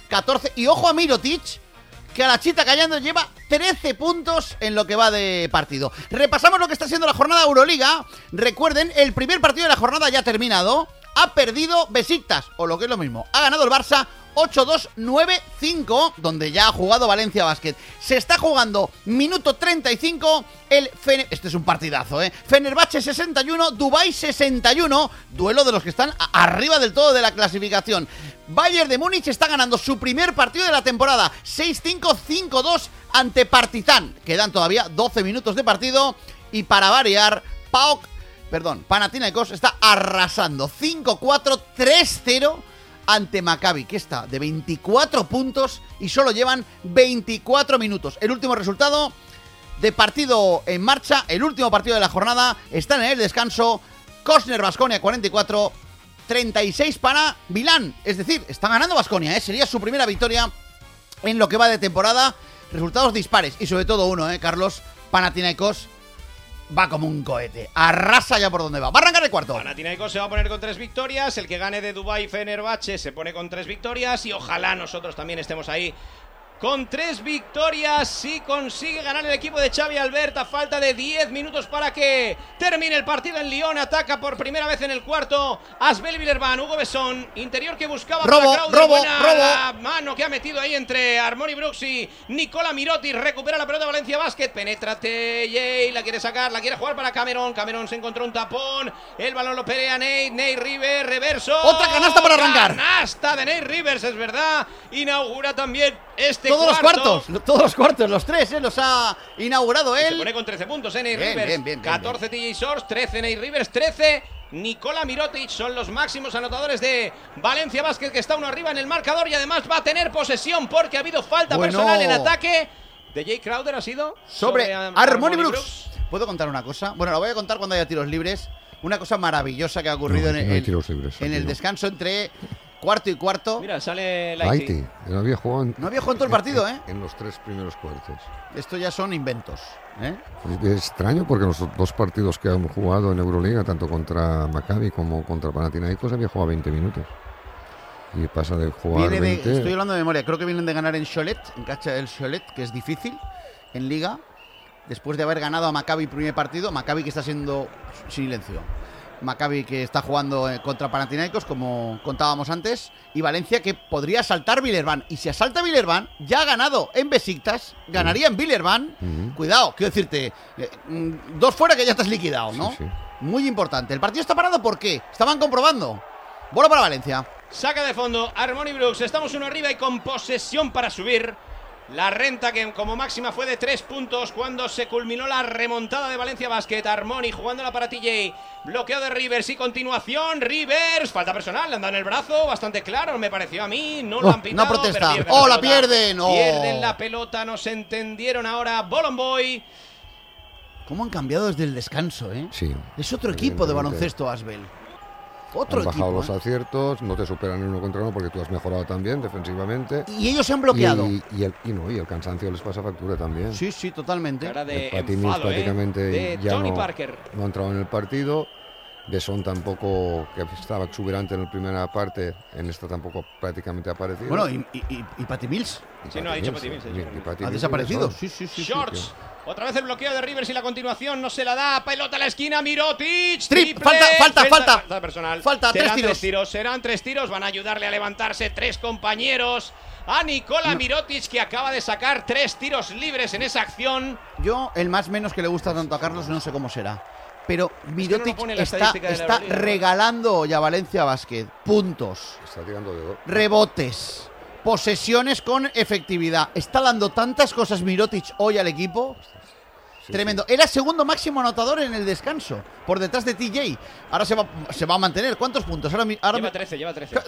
14. Y ojo a Mirotic, que a la chita callando lleva 13 puntos en lo que va de partido. Repasamos lo que está siendo la jornada de Euroliga. Recuerden, el primer partido de la jornada ya ha terminado. Ha perdido Besiktas, o lo que es lo mismo, ha ganado el Barça 8-2-9-5, donde ya ha jugado Valencia Basket. Se está jugando minuto 35, este es un partidazo, Fenerbahce 61, Dubái 61, duelo de los que están arriba del todo de la clasificación. Bayern de Múnich está ganando su primer partido de la temporada, 6-5, 5-2 ante Partizan. Quedan todavía 12 minutos de partido y para variar, Panathinaikos está arrasando 5-4, 3-0 ante Maccabi, que está de 24 puntos y solo llevan 24 minutos. El último resultado de partido en marcha, el último partido de la jornada, están en el descanso. Kosner Baskonia 44, 36 para Milán. Es decir, está ganando Baskonia, sería su primera victoria en lo que va de temporada. Resultados dispares y sobre todo uno, Carlos. Panathinaikos va como un cohete, arrasa ya por donde va. Va a arrancar el cuarto. Panathinaikos se va a poner con 3 victorias. El que gane de Dubái Fenerbahce se pone con 3 victorias. Y ojalá nosotros también estemos ahí con 3 victorias. Si consigue ganar el equipo de Xavi Albert a falta de 10 minutos para que termine el partido en Lyon. Ataca por primera vez en el cuarto Asbel Villerban, Hugo Besson, interior que buscaba robo. La mano que ha metido ahí entre Armoni Brooks y Nikola Mirotic. Recupera la pelota Valencia Basket, penetra TJ, la quiere sacar, la quiere jugar para Cameron. Cameron se encontró un tapón, el balón lo pelea Nate Rivers, reverso. Otra canasta para arrancar. Canasta de Nate Rivers, es verdad. Inaugura también todos los cuartos, los 3, los ha inaugurado él. Se pone con 13 puntos, Nate Rivers. Bien, 14 TJ Shorts, 13 Nate Rivers, 13 Nikola Mirotic. Son los máximos anotadores de Valencia Basket, que está uno arriba en el marcador y además va a tener posesión porque ha habido falta personal en ataque. De Jay Crowder ha sido sobre Armoni Brooks. ¿Puedo contar una cosa? Bueno, la voy a contar cuando haya tiros libres. Una cosa maravillosa que ha ocurrido en el descanso entre cuarto y cuarto. Mira, sale Lighty. No había jugado en todo el partido, en los 3 primeros cuartos. Esto ya son inventos, Es extraño porque los 2 partidos que han jugado en Euroliga, tanto contra Maccabi como contra Panathinaikos, había jugado 20 minutos. Y pasa de jugar 20... Estoy hablando de memoria, creo que vienen de ganar en Cholet, en cancha del Cholet, que es difícil, en Liga, después de haber ganado a Maccabi el primer partido. Maccabi que está siendo... Silencio. Maccabi que está jugando contra Panathinaikos, como contábamos antes, y Valencia que podría asaltar Villerban. Y si asalta Villerban, ya ha ganado en Besiktas, ganaría en Villerban. Cuidado, quiero decirte, 2 fuera que ya estás liquidado, ¿no? Sí. Muy importante. El partido está parado, ¿por qué? Estaban comprobando. Bola para Valencia. Saca de fondo Armoni Brooks, estamos uno arriba y con posesión para subir. La renta que como máxima fue de 3 puntos cuando se culminó la remontada de Valencia Basket. Armoni jugándola para TJ. Bloqueo de Rivers y continuación. Rivers, falta personal, le han dado en el brazo, bastante claro, me pareció a mí. No lo han pitado. No protesta. La pierden. Pierden la pelota, no se entendieron ahora. Bolon Boy. ¿Cómo han cambiado desde el descanso, Sí. Es otro equipo de baloncesto, Asbel. Otro han bajado equipo, los aciertos, no te superan en 1 contra 1 porque tú has mejorado también defensivamente. Y ellos se han bloqueado. Y el cansancio les pasa factura también. Sí, totalmente. Cara de Patty Mills enfado, prácticamente de ya Tony no Parker. No ha entrado en el partido. Besson tampoco, que estaba exuberante en la primera parte, en esta tampoco prácticamente ha aparecido. Bueno, y Patty Mills. Sí, no, ha dicho Patty Mills. Ha desaparecido. Sí. Shorts. Otra vez el bloqueo de Rivers y la continuación no se la da. Pelota a la esquina, Mirotic. Falta personal. Falta, serán 3 tiros. Van a ayudarle a levantarse 3 compañeros. A Nikola Mirotic, que acaba de sacar 3 tiros libres en esa acción. Yo, el más menos que le gusta tanto a Carlos, no sé cómo será. Pero Mirotic está regalando ya a Valencia Basket puntos. Está tirando de 2. Rebotes. Posesiones con efectividad. Está dando tantas cosas Mirotic hoy al equipo. Tremendo. Era segundo máximo anotador en el descanso, por detrás de TJ. Ahora se va a mantener. ¿Cuántos puntos? Ahora lleva 13.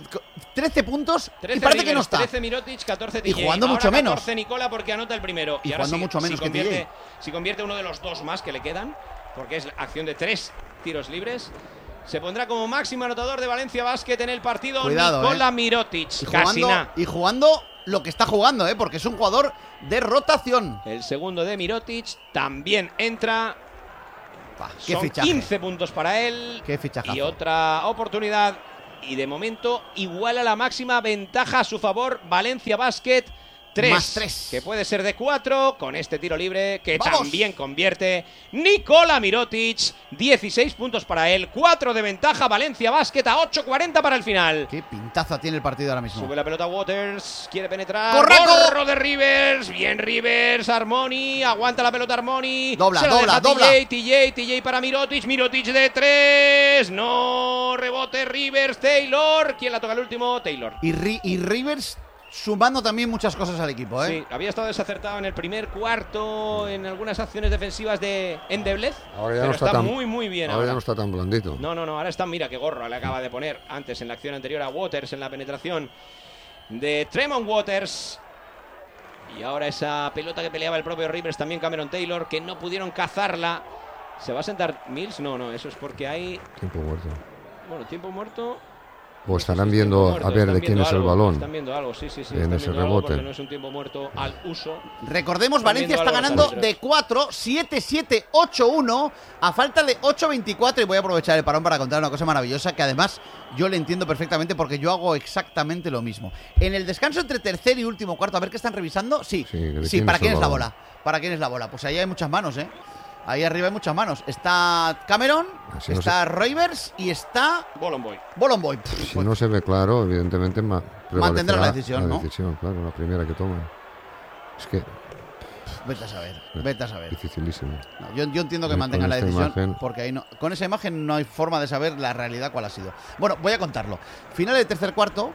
13 puntos 13 y parece Rivers, que no está. 13 Mirotic, 14 TJ. Y jugando ahora mucho 14 menos. Nikola porque anota el primero. Y jugando mucho menos que TJ. Si convierte uno de los 2 más que le quedan, porque es acción de 3 tiros libres, se pondrá como máximo anotador de Valencia Basket en el partido. Cuidado, Nikola Mirotic. Y jugando lo que está jugando, porque es un jugador de rotación. El segundo de Mirotic también entra. Qué Son fichaje. 15 puntos para él. Qué fichajazo. Y otra oportunidad y de momento iguala la máxima ventaja a su favor Valencia Basket. 3, más 3. Que puede ser de 4 con este tiro libre que ¡Vamos! también convierte Nikola Mirotic. 16 puntos para él, 4 de ventaja Valencia Basket a 8:40 para el final. Qué pintaza tiene el partido ahora mismo. Sube la pelota Waters, quiere penetrar. ¡Correcto! Gorro de Rivers, bien Rivers, Armoni, aguanta la pelota Armoni. Dobla, se la dobla, deja dobla. TJ para Mirotic de 3. No, rebote Rivers, Taylor. ¿Quién la toca el último? Taylor. Y Rivers sumando también muchas cosas al equipo, ¿eh? Sí, había estado desacertado en el primer cuarto en algunas acciones defensivas de Endeblez. Ahora ya pero no está tan muy bien. Ahora ya no está tan blandito. No, ahora está, mira qué gorro le acaba de poner antes en la acción anterior a Waters en la penetración de Tremont Waters. Y ahora esa pelota que peleaba el propio Rivers, también Cameron Taylor, que no pudieron cazarla. ¿Se va a sentar Mills? No, eso es porque hay... Tiempo muerto. Bueno, tiempo muerto... O estarán viendo a ver de quién es el balón. Están viendo algo, sí. En ese rebote. Porque no es un tiempo muerto al uso. Recordemos, Están Valencia viendo está algo ganando los árbitros. de 4, 7-7, 8-1 a falta de 8-24 y voy a aprovechar el parón para contar una cosa maravillosa que además yo le entiendo perfectamente porque yo hago exactamente lo mismo. En el descanso entre tercer y último cuarto, a ver qué están revisando. Sí, ¿para quién es la bola? ¿Para quién es la bola? Pues ahí hay muchas manos, ¿eh? Ahí arriba hay muchas manos. Está Cameron, Así está Rivers y está Bolomboy. Bolomboy. Si no se ve claro, evidentemente Mantendrá la decisión, ¿no? La decisión, claro, la primera que toman. Es que Vete a saber, vete a saber. dificilísimo. No, yo entiendo que Con mantengan la esta decisión imagen. porque ahí no, con esa imagen no hay forma de saber la realidad cuál ha sido. Bueno, voy a contarlo. Final del tercer cuarto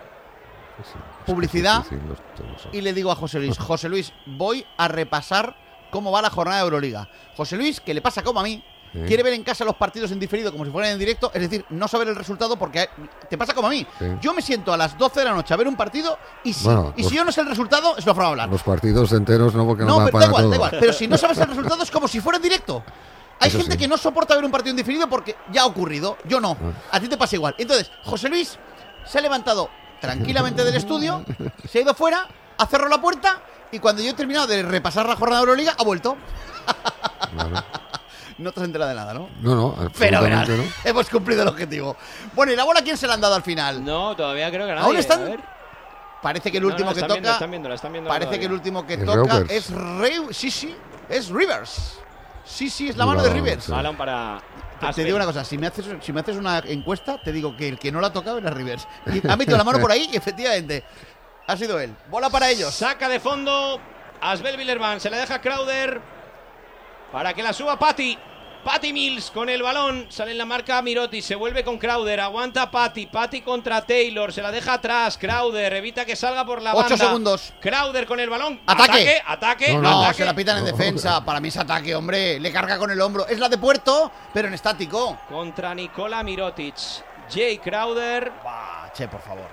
Es Publicidad. difícil, no sé. y le digo a José Luis, voy a repasar cómo va la jornada de Euroliga. José Luis, que le pasa como a mí, Sí. quiere ver en casa los partidos en diferido como si fueran en directo, es decir, no saber el resultado porque te pasa como a mí. Sí. Yo me siento a las 12 de la noche a ver un partido y si, Bueno, y si yo no sé el resultado, es una forma de hablar. Los partidos enteros no, porque no, No, dan pero para da igual, todo. da igual. Pero si no sabes el resultado es como si fuera en directo. Hay Eso gente sí. que no soporta ver un partido en diferido porque ya ha ocurrido. Yo no. Ah. A ti te pasa igual. Entonces, José Luis se ha levantado tranquilamente del estudio, se ha ido fuera, ha cerrado la puerta y cuando yo he terminado de repasar la jornada de Euroliga, ha vuelto. Claro. No te has enterado de nada, ¿no? No, Fenomenal. absolutamente no. Hemos cumplido el objetivo. Bueno, ¿y la bola a quién se la han dado al final? No, todavía creo que nadie. Aún están- A ver. Parece que el último que toca. Están viendo Parece que el último que Es toca Rivers. es es Rivers. Sí, es la mano de Balón, Rivers. sí. Balón para... Te digo una cosa, si me haces una encuesta, te digo que el que no la ha tocado era Rivers. Y ha metido la mano por ahí y efectivamente ha sido él. Bola para ellos. Saca de fondo Asbel Villerban, se la deja Crowder para que la suba Patty Mills con el balón, sale en la marca Mirotic, se vuelve con Crowder, aguanta Patty contra Taylor, se la deja atrás, Crowder evita que salga por la 8 banda. segundos. Crowder con el balón, ¡Ataque! ataque, No, ataque. se la pitan en defensa. Para mí es ataque, hombre. Le carga con el hombro. Es la de Puerto, pero en estático. Contra Nikola Mirotic, Jay Crowder. Bah, che, por favor.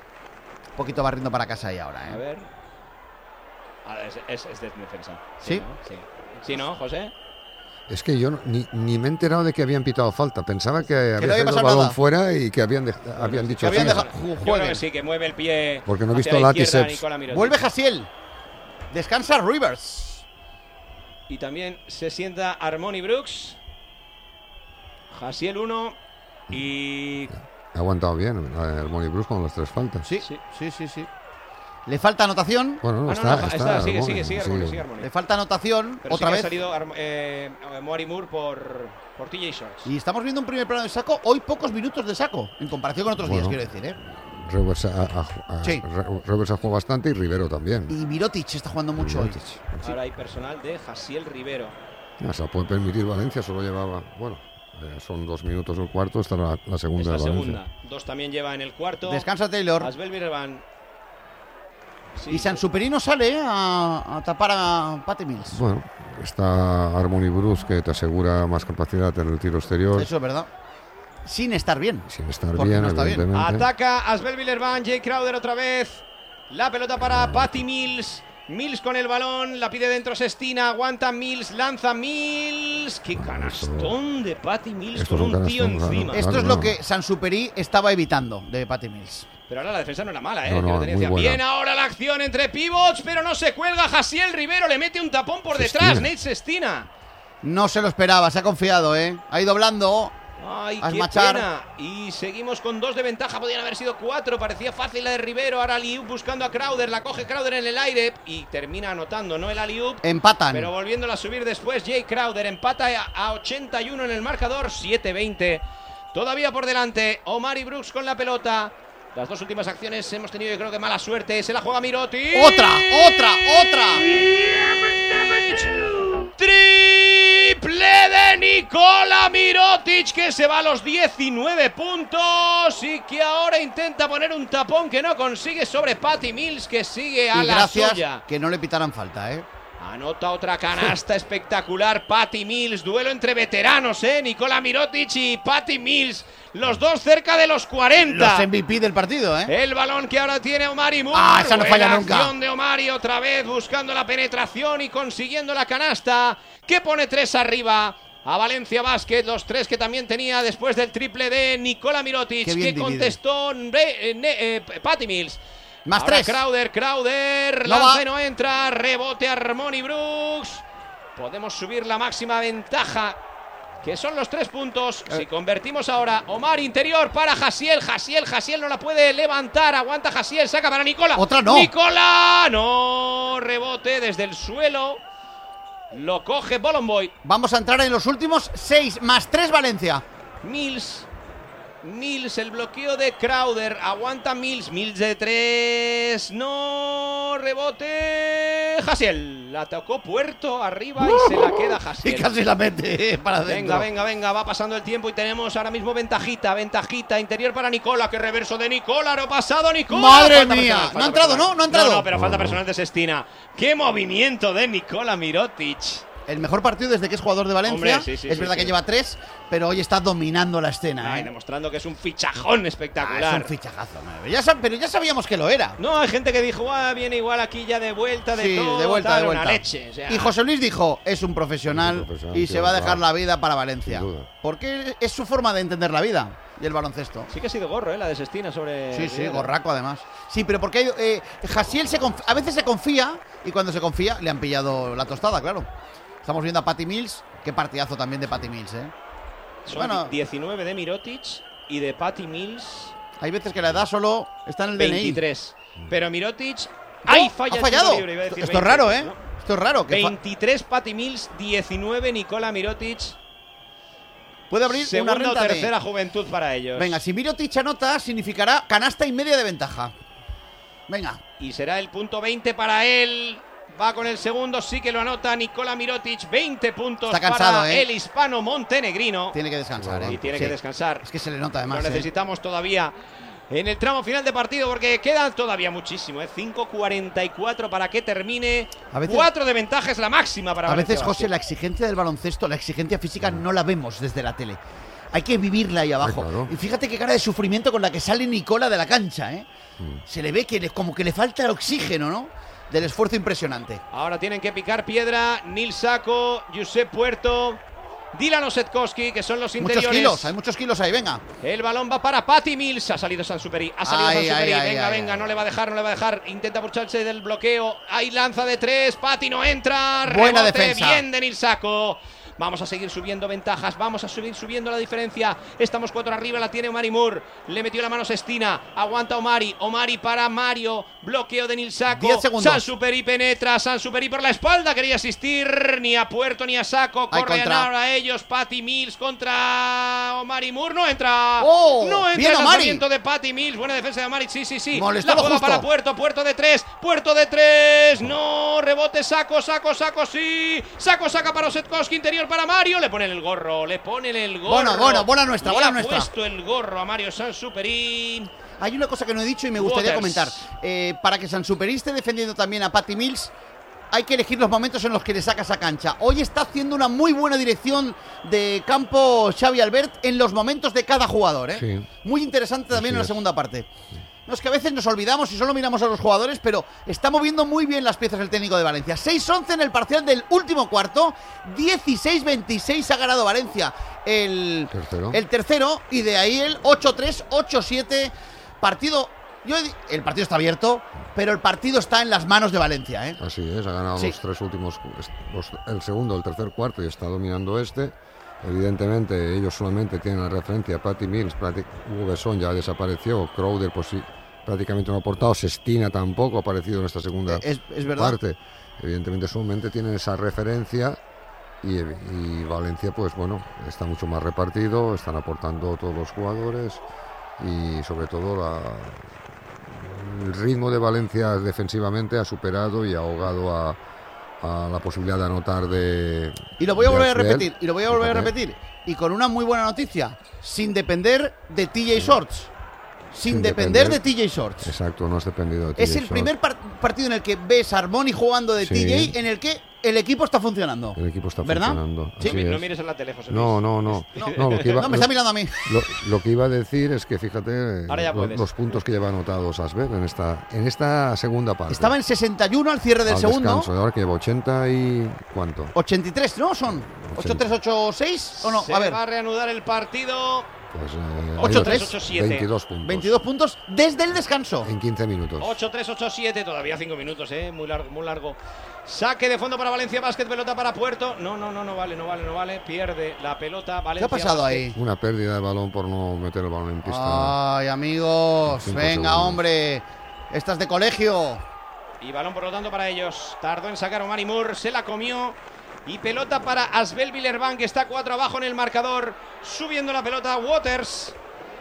Un poquito barriendo para casa ahí ahora, A ¿eh? ver. Es de defensa. ¿Sí? ¿No? Sí. ¿Sí, no, José? Es que yo ni me he enterado de que habían pitado falta. Pensaba que había no había salido el pasado balón nada. fuera y que habían dicho Que habían así. dejado- Yo creo jueguen. que sí, que mueve el pie. Porque no he hacia visto la látices. izquierda, Nikola Mirotic. Vuelve Jasiel. Descansa Rivers. Y también se sienta Armoni Brooks. Jasiel 1. Y. Ha aguantado bien el Moni Bruce con las 3 faltas. Sí, Sí. sí. Le falta anotación. Bueno, no, Ah, está, no, está sigue Armoni, Armoni, sí. sigue Armoni. Le falta anotación. Pero otra sí que vez. ha salido Moari Moore por TJ Shorts. Y estamos viendo un primer plano de Saco. Hoy pocos minutos de Saco. En comparación con otros Bueno. días, quiero decir, ¿eh? Rivers Sí. Rivers ha jugado bastante y Rivero también. Y Mirotic está jugando mucho hoy. Mirotic. Ahora hay personal de Jasiel Rivero. Ya se la puede permitir Valencia, solo llevaba. Bueno, son 2 minutos el cuarto, esta es la segunda Es la de Valencia. segunda. 2 también lleva en el cuarto. Descansa Taylor. Asbel Villerban. Sí, Y San Superino sale a tapar a Patty Mills. Bueno, está Harmony Bruce que te asegura más capacidad en el tiro exterior. Eso es verdad. Sin estar bien. Sin estar Porque bien, no está bien. evidentemente. Ataca Asbel Villerban, Jay Crowder otra vez. La pelota para Patty Mills. Mills con el balón, la pide dentro Sestina, aguanta Mills, lanza Mills. ¡Qué canastón de Patty Mills esto con es un un tío canastón, encima! claro. Esto es lo que San Superi estaba evitando de Patty Mills. Pero ahora la defensa no era mala, ¿eh? No, Que lo tenía muy encima. buena. Bien ahora la acción entre pivots, pero no se cuelga. Jasiel Rivero le mete un tapón por Sestina. detrás. Nate Sestina. No se lo esperaba, se ha confiado, ¿eh? Ha ido blando. Ay, a qué esmachar. pena. Y seguimos con 2 de ventaja. Podían haber sido 4. Parecía fácil la de Rivero. Ahora Aliup buscando a Crowder. La coge Crowder en el aire y termina anotando, ¿no? El Aliup. Empatan. Pero volviéndola a subir después, Jay Crowder empata a 81 en el marcador. 7-20. Todavía por delante. Omari Brooks con la pelota. Las 2 últimas acciones hemos tenido, yo creo que mala suerte. Se la juega Mirotic. ¡Otra! Triple de Nikola Mirotic, que se va a los 19 puntos y que ahora intenta poner un tapón que no consigue sobre Patty Mills, que sigue a Y la gracias suya. que no le pitaran falta, ¿eh? Anota otra canasta espectacular Patty Mills. Duelo entre veteranos, Nikola Mirotic y Patty Mills. Los dos cerca de los 40. Los MVP del partido, ¿eh? El balón que ahora tiene Omari Moore. Esa no falla nunca. Acción de Omari otra vez buscando la penetración y consiguiendo la canasta, que pone 3 arriba a Valencia Basket. Los 3 que también tenía después del triple de Nikola Mirotic, Qué bien que contestó Patty Mills. Más Ahora 3. Crowder, No lanza va. y no entra, rebote a Harmony Brooks. Podemos subir la máxima ventaja, que son los 3 puntos. Si convertimos ahora, Omar interior para Jasiel no la puede levantar, aguanta Jasiel, saca para Nikola. Otra no. Nikola, no, rebote desde el suelo. Lo coge Bolomboy. Vamos a entrar en los últimos 6 más 3 Valencia. Mills, el bloqueo de Crowder, aguanta Mills de 3, no, rebote, Jasiel, la tocó Puerto arriba y se la queda Y Jasiel. casi la mete para adentro. Venga, va pasando el tiempo y tenemos ahora mismo ventajita, interior para Nikola, que reverso de Nikola, no pasado Nikola. ¡Madre Falta mía! personal, No ha entrado, personal. ¿no? No ha entrado. No, pero falta personal de Sestina. ¡Qué movimiento de Nikola Mirotic! El mejor partido desde que es jugador de Valencia. Hombre, sí, es verdad que lleva 3, pero hoy está dominando la escena. Ay, ¿eh? demostrando que es un fichajón espectacular. Es un fichajazo. Pero ya sabíamos que lo era. No, hay gente que dijo, viene igual aquí ya de vuelta, de Sí, todo, de vuelta, tal, de vuelta. una leche. O sea, Y José Luis dijo, es un profesional, Es un profesional, y tío, se va a dejar claro. la vida para Valencia. Sin duda. Porque es su forma de entender la vida y el baloncesto. sí que ha sido gorro, la de Sestina sobre... Sí, Rivera. gorraco además. Sí, pero porque Jasiel a veces se confía, y cuando se confía le han pillado la tostada, claro. Estamos viendo a Patty Mills. Qué partidazo también de Patty Mills, ¿eh? Son Bueno. 19 de Mirotic y de Patty Mills Hay veces que la edad solo está en el DNI. 23. Pero Mirotic... ¡Oh! ¡Ay, ¡Ha falla el fallado! tiro libre! Iba a decir Esto es 20, raro, ¿eh? ¿no? Esto es raro. 23 Patty Mills, 19 Nikola Mirotic. Puede abrir una Segunda o renta tercera juventud para ellos. Venga, si Mirotic anota, significará canasta y media de ventaja. Venga. Y será el punto 20 para él. Va con el segundo, sí que lo anota Nikola Mirotic. 20 puntos Está cansado, para ¿eh? el hispano montenegrino. Tiene que descansar, ¿eh? Y tiene Sí. que descansar. Es que se le nota además, Lo ¿eh? necesitamos todavía en el tramo final de partido, porque queda todavía muchísimo, 5:44 para que termine. A veces- 4 de ventaja es la máxima para A Valencia veces, José, Basket. la exigencia del baloncesto, la exigencia física no la vemos desde la tele. Hay que vivirla ahí abajo. Sí, claro. Y fíjate qué cara de sufrimiento con la que sale Nikola de la cancha, ¿eh? Se le ve que como que le falta el oxígeno, ¿no? Del esfuerzo impresionante. Ahora tienen que picar piedra Nil Sacco, Josep Puerto, Dylan Osetkowski, que son los Muchos interiores. kilos, hay muchos kilos ahí, venga. El balón va para Patty Mills. Ha salido Sansuperi. Ay, ay, ay, Venga, ay. no le va a dejar. Intenta burcharse del bloqueo. Hay lanza de 3. Patty no entra. Buena Rebote defensa. bien de Nil Sacco. Vamos a seguir subiendo ventajas. Vamos a seguir subiendo la diferencia. Estamos 4 arriba. La tiene Omari Moore. Le metió la mano Sestina. Aguanta Omari. Omari para Mario. Bloqueo de Nil Sacco. 10 segundos. Sansuperi penetra. Sansuperi por la espalda. Quería asistir. Ni a Puerto ni a Sacco. Hay Corre contra. ahora ellos. Patty Mills contra Omari Moore. No entra. ¡Oh! No entra Bien, el Omari. lanzamiento de Patty Mills. Buena defensa de Omari. Sí. Molestó La lo juega justo. para Puerto. Puerto de 3. Puerto de 3. No. Rebote Sacco. Sí. Sacco saca para Osetkowski. Interior para Mario. Le ponen el gorro. Bueno, bola nuestra, Le bola ha nuestra. puesto el gorro a Mario Sansuperi. Hay una cosa que no he dicho y me gustaría Waters. comentar. Para que Sansuperi esté defendiendo también a Patty Mills, hay que elegir los momentos en los que le sacas a cancha. Hoy está haciendo una muy buena dirección de campo Xavi Albert en los momentos de cada jugador, ¿eh? Sí. Muy interesante también Así en la es. segunda parte. No, es que a veces nos olvidamos y solo miramos a los jugadores, pero está moviendo muy bien las piezas el técnico de Valencia. 6-11 en el parcial del último cuarto, 16-26 ha ganado Valencia el tercero, y de ahí el 8-3, 8-7 partido. El partido está abierto, pero el partido está en las manos de Valencia, ¿eh? Así es, ha ganado Sí. los 3 últimos, el segundo, el tercer cuarto y está dominando este. Evidentemente, ellos solamente tienen la referencia a Patty Mills, Hugo Besson ya desapareció, Crowder pues sí, prácticamente no ha aportado, Sestina tampoco ha aparecido en esta segunda Es verdad. parte. Evidentemente, solamente tienen esa referencia y Valencia, pues bueno, está mucho más repartido, están aportando todos los jugadores y sobre todo el ritmo de Valencia defensivamente ha superado y ha ahogado a la posibilidad de anotar y lo voy a volver a Asbel. repetir, y con una muy buena noticia, sin depender de TJ Shorts. Sin depender de TJ Shorts. Exacto, no has dependido de TJ Es el Shorts. primer partido en el que ves a Armoni jugando de Sí. TJ en el que el equipo está funcionando. El equipo está ¿verdad? funcionando. Sí. así No es. mires en la tele, José Luis. No, lo que iba, No, me está mirando a mí. lo que iba a decir es que fíjate Ahora ya puedes. los puntos que lleva anotados Asbel en esta segunda parte. Estaba en 61 al cierre del al segundo. descanso, ahora que lleva 80 y ¿cuánto? 83, ¿no? ¿Son 8-3, 8-6? ¿O no? Se A ver, va a reanudar el partido. Pues 8-3, 8-7. 22 puntos. 22 puntos desde el descanso. En 15 minutos. 8-3, 8-7, todavía 5 minutos, muy largo, muy largo. Saque de fondo para Valencia Basket, pelota para Puerto. No vale. Pierde la pelota ¿Qué Valencia ha pasado Basket. ahí? Una pérdida de balón por no meter el balón en pista. Ay, amigos, 5 venga, segundos. hombre. Estas de colegio. Y balón por lo tanto para ellos. Tardó en sacar Omari Moore, se la comió. Y pelota para Asbel Villerban, que está 4 abajo en el marcador. Subiendo la pelota Waters.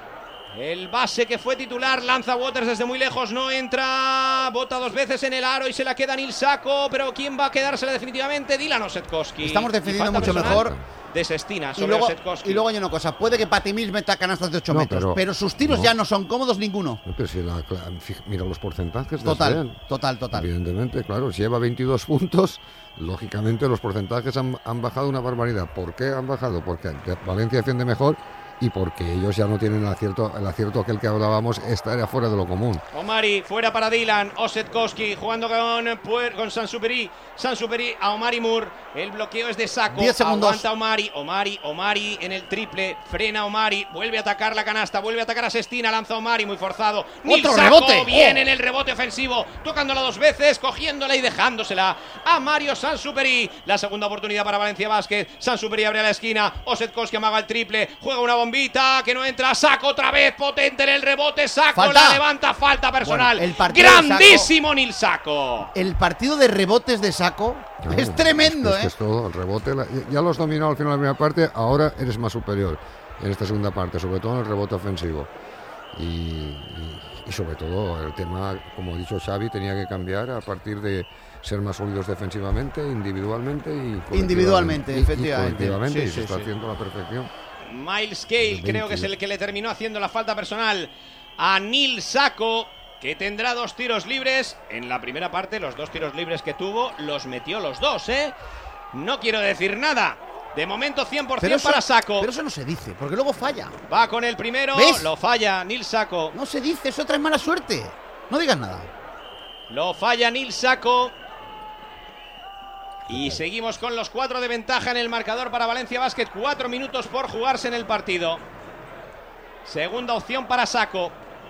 El base que fue titular, lanza Waters desde muy lejos, no entra, bota 2 veces en el aro y se la queda Nil Sako, pero ¿quién va a quedársela definitivamente? Dylan Osetkowski. Estamos defendiendo Y falta mucho personal mejor. de Sestina Y sobre luego, Osetkowski. y luego hay una cosa, puede que Patty Mills meta canastas de 8 No, metros, pero sus tiros no. ya no son cómodos ninguno. No, pero si mira los porcentajes de Asbel. Total. Evidentemente, claro, si lleva 22 puntos, lógicamente los porcentajes han bajado una barbaridad. ¿Por qué han bajado? Porque Valencia defiende mejor y porque ellos ya no tienen el acierto aquel que hablábamos, estaría fuera de lo común. Omari fuera para Dylan, Osetkowski jugando con Sansuperi a Omari Moore, el bloqueo es de Sako, 10 segundos. aguanta Omari en el triple, frena Omari, vuelve a atacar la canasta, vuelve a atacar a Sestina, lanza Omari muy forzado, Nil ¡Otro Sako rebote! viene en el rebote ofensivo, tocándola 2 veces, cogiéndola y dejándosela a Mario Sansuperi, la segunda oportunidad para Valencia Basket, Sansuperi abre a la esquina, Osetkowski amaga el triple, juega una bombita que no entra, Sako otra vez potente en el rebote, Sako ¡Falta! la levanta, falta personal, Bueno, el partido de grandísimo Nil Sako. El partido de rebotes de Sako Claro, es tremendo, es que ¿eh? es todo, el rebote, ya lo has dominado al final de la primera parte, ahora eres más superior en esta segunda parte, sobre todo en el rebote ofensivo. Y sobre todo el tema, como ha dicho Xavi, tenía que cambiar a partir de ser más sólidos defensivamente, individualmente Individualmente, efectivamente. colectivamente, Sí, y sí, se está sí. haciendo a la perfección. Miles Cale creo que es el que le terminó haciendo la falta personal a Nil Sako, que tendrá 2 tiros libres. En la primera parte, los 2 tiros libres que tuvo, los metió los 2, No quiero decir nada. De momento 100% para Sako. Pero eso no se dice, porque luego falla. Va con el primero, ¿Ves? lo falla Nil Sako. No se dice, eso trae mala suerte. No digas nada. Lo falla Nil Sako. Y seguimos con los 4 de ventaja en el marcador para Valencia Basket. 4 minutos por jugarse en el partido. Segunda opción para Sako.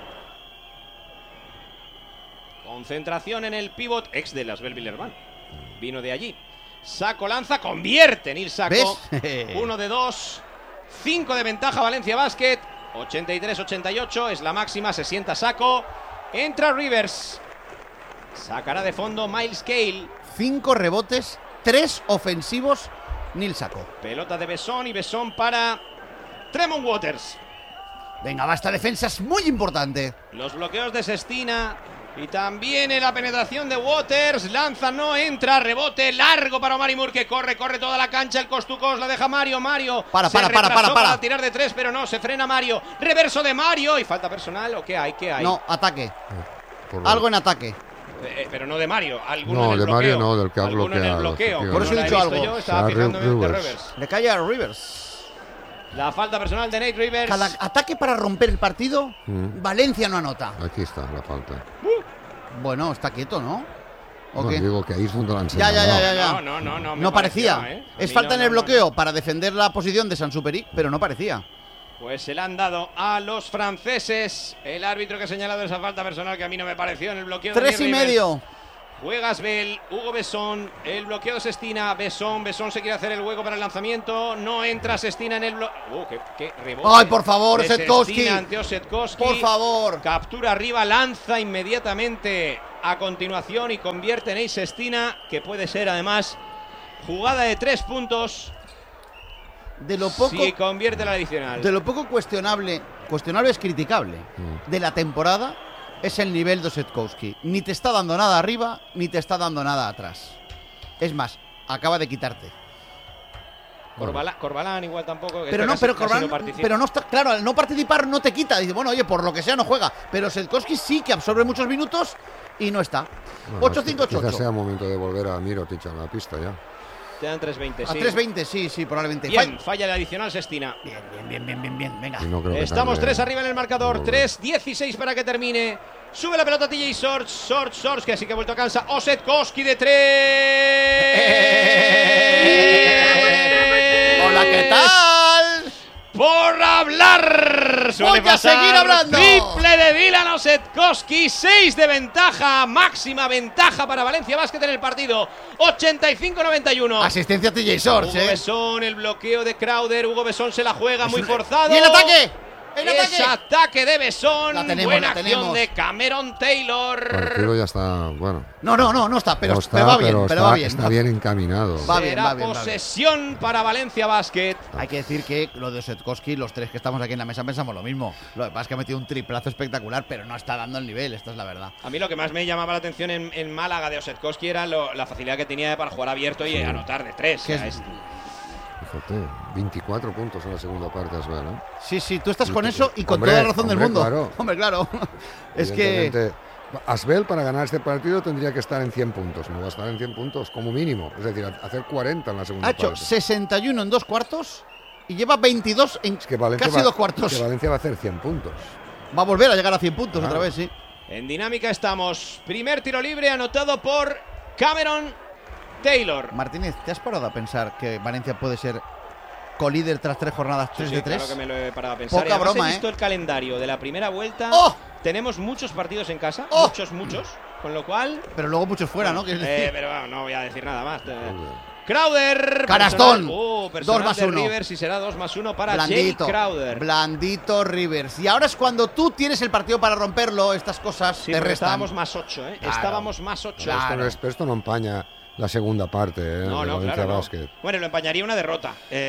Concentración en el pívot, ex de Asbel Villerban. Vino de allí. Sako lanza, convierte Nil Sako. ¿Ves? 1 de 2. 5 de ventaja Valencia Basket. 83-88 es la máxima. Se sienta Sako. Entra Rivers. Sacará de fondo Miles Cale. 5 rebotes, 3 ofensivos, Nil Sako. Pelota de Besson y Besson para Tremont Waters. Venga, va, esta defensa es muy importante. Los bloqueos de Sestina y también en la penetración de Waters. Lanza, no entra, rebote largo para Omari Moore, que corre toda la cancha. El Costucos la deja Mario. Para. Tirar de 3, pero no, se frena Mario. Reverso de Mario y falta personal. ¿O qué hay? No, ataque. Por- Algo en ataque. Pero no de Mario. Alguno No, en el de Mario bloqueo. no, del que ha Alguno en el bloqueado, bloqueo. efectivamente. Por eso he No la dicho visto algo. yo, estaba Será fijándome en Rivers. Rivers. Le cae a Rivers. La falta personal de Nate Rivers. Cada ataque para romper el partido, Valencia no anota. Aquí está la falta. Bueno, está quieto, ¿no? ¿O No, qué? digo que ahí es donde la han Ya. No, me No parecía. pareció, ¿eh? A Es mí falta no, en el no, bloqueo para defender la posición de Sansuperi, pero no parecía. Pues se la han dado a los franceses. El árbitro que ha señalado esa falta personal que a mí no me pareció en el bloqueo. 3 de y Rivers. medio. Juega Asbel, Hugo Besson, el bloqueo de Sestina, Besson se quiere hacer el hueco para el lanzamiento, no entra Sestina en el bloqueo. Qué rebote. ¡Ay, por favor, de Setkowski! Sestina ante Osetkowski. ¡Por favor! Captura arriba, lanza inmediatamente a continuación y convierte en Ace Sestina, que puede ser además jugada de 3 puntos. De lo poco, Si convierte la adicional. de lo poco cuestionable es criticable, de la temporada es el nivel de Osetkowski. Ni te está dando nada arriba, ni te está dando nada atrás. Es más, acaba de quitarte. Corbalán igual tampoco. Pero no, pero Corbalán, pero no está, claro, al no participar no te quita. Dice, bueno, oye, por lo que sea no juega. Pero Osetkowski sí que absorbe muchos minutos y no está. Bueno, 8-5-8-8. quizás sea momento de volver a Mirotic a la pista ya. Te dan 3.20, A sí. 3.20, sí, probablemente. Bien, falla el adicional Sestina. Bien, venga. Y no creo que Estamos tarde 3 arriba en el marcador, no, 3-16 para que termine. Sube la pelota TJ Sorge, que así que ha vuelto a cansa. Osetkowski de 3. Hola, ¿qué tal? Por hablar. Voy a seguir hablando. Triple de Dylan Osetkowski, 6 de ventaja, máxima ventaja para Valencia Basket en el partido. 85-91. Asistencia a TJ Sorge, Hugo Besson, el bloqueo de Crowder. Hugo Besson se la juega muy forzado. ¡Y el ataque! ¡El Es ataque! ataque de Besson. La tenemos, Buena la acción tenemos. de Cameron Taylor. El partido ya está, bueno. No está, pero, no está, pero va bien, pero va bien. Está bien encaminado. Va bien, Será va bien. posesión para Valencia Basket. Hay que decir que lo de Osetkowski, los tres que estamos aquí en la mesa pensamos lo mismo. Lo que pasa es que ha metido un triplazo espectacular, pero no está dando el nivel, esta es la verdad. A mí lo que más me llamaba la atención en Málaga de Osetkowski era la facilidad que tenía para jugar abierto y anotar de 3. ¿Qué es? Fíjate, 24 puntos en la segunda parte, Asbel, ¿eh? Sí, tú estás con eso y con Hombre, toda la razón del mundo. claro. Hombre, claro. Es que Evidentemente, Asbel para ganar este partido tendría que estar en 100 puntos. No va a estar en 100 puntos como mínimo. Es decir, hacer 40 en la segunda ha hecho parte. 61 en 2 cuartos y lleva 22 en Es que Valencia casi 2 cuartos. Que Valencia va a hacer 100 puntos. Va a volver a llegar a 100 puntos Claro. otra vez, sí. En dinámica estamos. Primer tiro libre anotado por Cameron Taylor. Martínez, ¿te has parado a pensar que Valencia puede ser colíder tras 3 jornadas 3 Sí, de 3? claro que me lo he parado a pensar. Poca Y además broma, he visto el calendario de la primera vuelta. ¡Oh! Tenemos muchos partidos en casa. ¡Oh! Muchos. Con lo cual. Pero luego muchos fuera, ¿no? Quieres decir. Pero bueno, no voy a decir nada más. Crowder. Canastón. Personal 2+1. de Rivers y será 2+1 para Blandito, Jay Crowder. blandito Rivers. Y ahora es cuando tú tienes el partido para romperlo, estas cosas Sí, te pero restan. estábamos más 8, ¿eh? Claro. Estábamos más 8. Claro. Pero esto no empaña la segunda parte, ¿eh? No, de no, Valencia claro, no. Basket. Bueno, lo empañaría una derrota.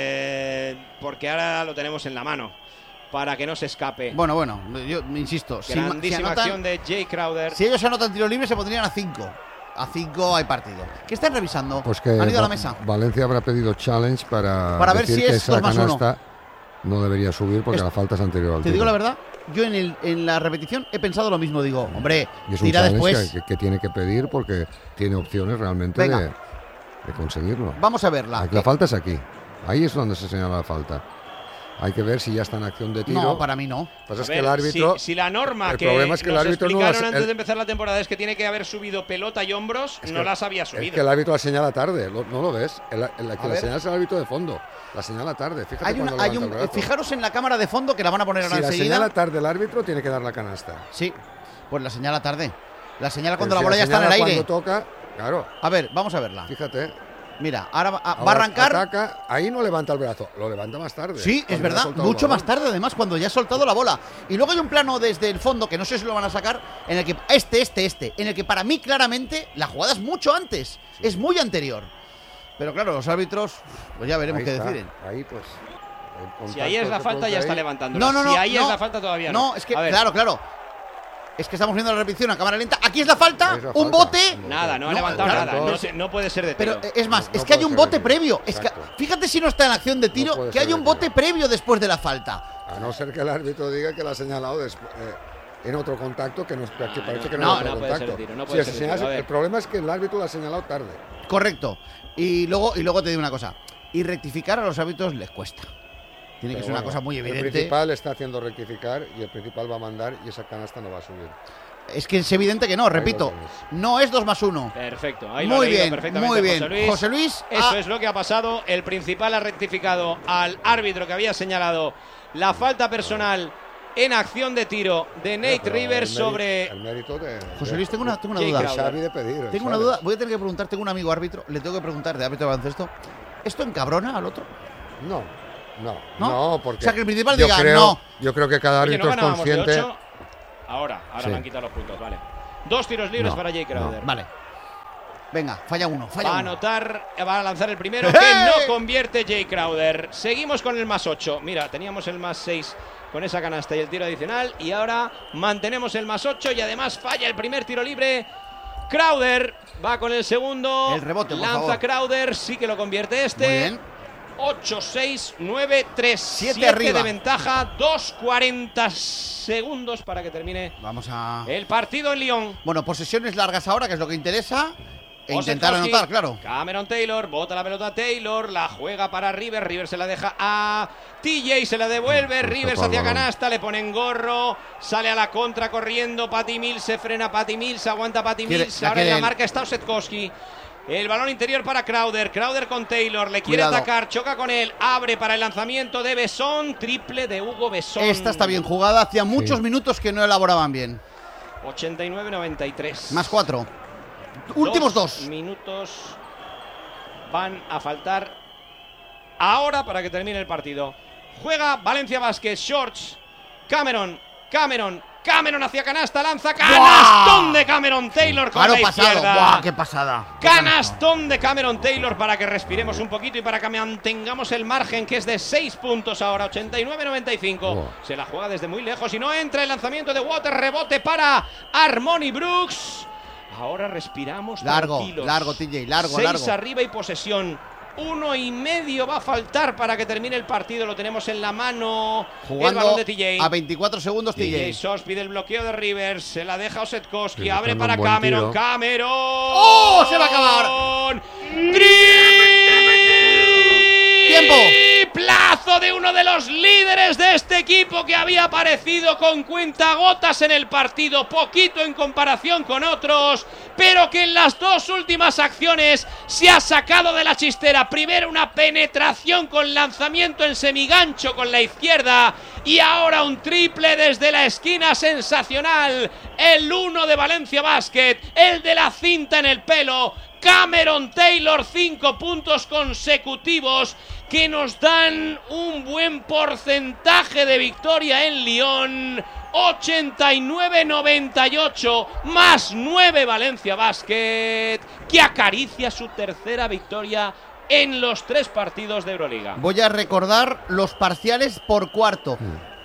Porque ahora lo tenemos en la mano. Para que no se escape. Bueno, yo insisto. Grandísima acción de Jay Crowder. Si ellos anotan tiro libre, se pondrían a 5. A 5 hay partido. ¿Qué están revisando? Pues que Han ido a la mesa. Valencia habrá pedido challenge para Para ver decir si que es esa 2+1. canasta no debería subir porque la falta es anterior al Te tiro. digo la verdad, yo en la repetición he pensado lo mismo. Digo, hombre, Y es un tira challenge después. que tiene que pedir porque tiene opciones realmente Venga. de conseguirlo. Vamos a verla. Aquí, la falta es aquí. Ahí es donde se señala la falta. Hay que ver si ya está en acción de tiro. No, para mí no. Lo que pasa es A que ver, el árbitro. si la norma el que problema es que el nos árbitro no explicaron las- antes el- de empezar la temporada es que tiene que haber subido pelota y hombros, Es no que- las había Es subido. que el árbitro la señala tarde, ¿no lo ves? Que la ver. señala es el árbitro de fondo. La señala tarde. Fíjate Hay cuando hay levanta el brazo. fijaros en la cámara de fondo que la van a poner ahora Si la enseguida. señala tarde el árbitro, tiene que dar la canasta. Sí, pues la señala tarde. La señala cuando Pero la si bola ya está en el señala aire. Cuando toca, claro, A ver, vamos a verla. fíjate. Mira, ahora va a Ahora arrancar. Ataca, ahí no levanta el brazo, lo levanta más tarde. Sí, es cuando ya ha verdad, soltado mucho el más balón. tarde además, cuando ya ha soltado la bola. Y luego hay un plano desde el fondo, que no sé si lo van a sacar, en el que en el que para mí claramente la jugada es mucho antes, es muy anterior. Pero claro, los árbitros, pues ya veremos Ahí qué está, deciden. Ahí pues. el Si ahí es la contacto se falta, ya produce está ahí. levantando. No, Si ahí es la falta, todavía no. No, es que, A ver, claro. Es que estamos viendo la repetición a cámara lenta. Aquí es la falta, Ahí es la un falta. bote. Nada, no ha No, levantado claro, nada. entonces- No puede ser de Pero tiro. es más, No es que hay puede un ser bote de tiro. previo. Es que, Exacto. fíjate si no está en acción de tiro, puede que ser hay de un bote tiro. previo después de la falta. A no ser que el árbitro diga que la ha señalado en otro contacto que, que parece que no, no, es otro no puede ser contacto. de tiro, no Si puede se ser de señala- tiro, a ver. el problema es que el árbitro la ha señalado tarde. Correcto. Y luego te digo una cosa. Y rectificar a los árbitros les cuesta. Tiene que Pero ser una bueno, cosa muy El evidente. principal está haciendo rectificar y el principal va a mandar y esa canasta no va a subir. Es que es evidente que no, repito. tienes. No es 2+1. Perfecto, ahí lo ha Muy leído bien, perfectamente muy bien. José Luis. José Luis, Eso es lo que ha pasado. El principal ha rectificado al árbitro que había señalado la falta personal en acción de tiro de Nate Rivers sobre... El mérito de... José Luis, tengo una Jake duda. Crowder. Xavi de pedir, Tengo una ¿sabes? duda, voy a tener que preguntar, tengo un amigo árbitro, le tengo que preguntar de árbitro de baloncesto. ¿Esto encabrona al otro? No, ¿No? porque... O sea, que el principal yo diga, creo, no. Yo creo que cada Oye, árbitro ¿no es ganábamos de consciente... 8? Ahora Sí. le han quitado los puntos, vale. 2 tiros libres No, para Jake Crowder. Vale. Venga, falla uno, falla Va a uno. anotar, va a lanzar el primero, que no convierte Jake Crowder. Seguimos con el más 8. Mira, teníamos el más 6 con esa canasta y el tiro adicional. Y ahora mantenemos el más 8 y además falla el primer tiro libre. Crowder va con el segundo. El rebote, por lanza favor. Crowder, sí que lo convierte este. Muy bien. 8, 6, 9, 3. 7 arriba. de ventaja. 2:40 segundos para que termine Vamos a... el partido en Lyon. Bueno, posesiones largas ahora, que es lo que interesa. E intentar Osetkowski, anotar, claro. Cameron Taylor, bota la pelota a Taylor, la juega para Rivers, Rivers se la deja a TJ, se la devuelve, Rivers hacia canasta, le ponen gorro, sale a la contra corriendo, Patty Mills, se frena Patty Mills, aguanta Patty Mills, ahora en la marca está Osetkowski. El balón interior para Crowder, Crowder con Taylor, le quiere Cuidado. atacar, choca con él, abre para el lanzamiento de Besson, triple de Hugo Besson. Esta está bien jugada, hacía muchos minutos que no elaboraban bien. 89-93. Más 4. Últimos 2. Minutos van a faltar ahora para que termine el partido. Juega Valencia Basket, Shorts, Cameron hacia canasta, lanza canastón de Cameron Taylor con Claro, la pasado. izquierda. ¡Buah, qué pasada! Canastón de Cameron Taylor para que respiremos un poquito y para que mantengamos el margen, que es de 6 puntos ahora, 89-95. Oh. Se la juega desde muy lejos y no entra el lanzamiento de Water, rebote para Armoni Brooks. Ahora respiramos Largo, tranquilos. largo, TJ, largo, 6 largo. arriba y posesión. 1,5 va a faltar para que termine el partido. Lo tenemos en la mano. El balón Jugando de TJ. a 24 segundos TJ TJ. Sos pide el bloqueo de Rivers, se la deja Osetkowski, Sí, abre buscando para un buen Cameron, tiro. Cameron. ¡Oh! Se va a acabar. ¡Tiempo! Plazo de uno de los líderes de este equipo que había aparecido con cuentagotas en el partido, poquito en comparación con otros, pero que en las dos últimas acciones se ha sacado de la chistera. Primero una penetración con lanzamiento en semigancho con la izquierda y ahora un triple desde la esquina sensacional. El 1 de Valencia Basket, el de la cinta en el pelo. Cameron Taylor, 5 puntos consecutivos que nos dan un buen porcentaje de victoria en Lyon. 89-98, más 9 Valencia Basket, que acaricia su tercera victoria en los 3 partidos de Euroliga. Voy a recordar los parciales por cuarto.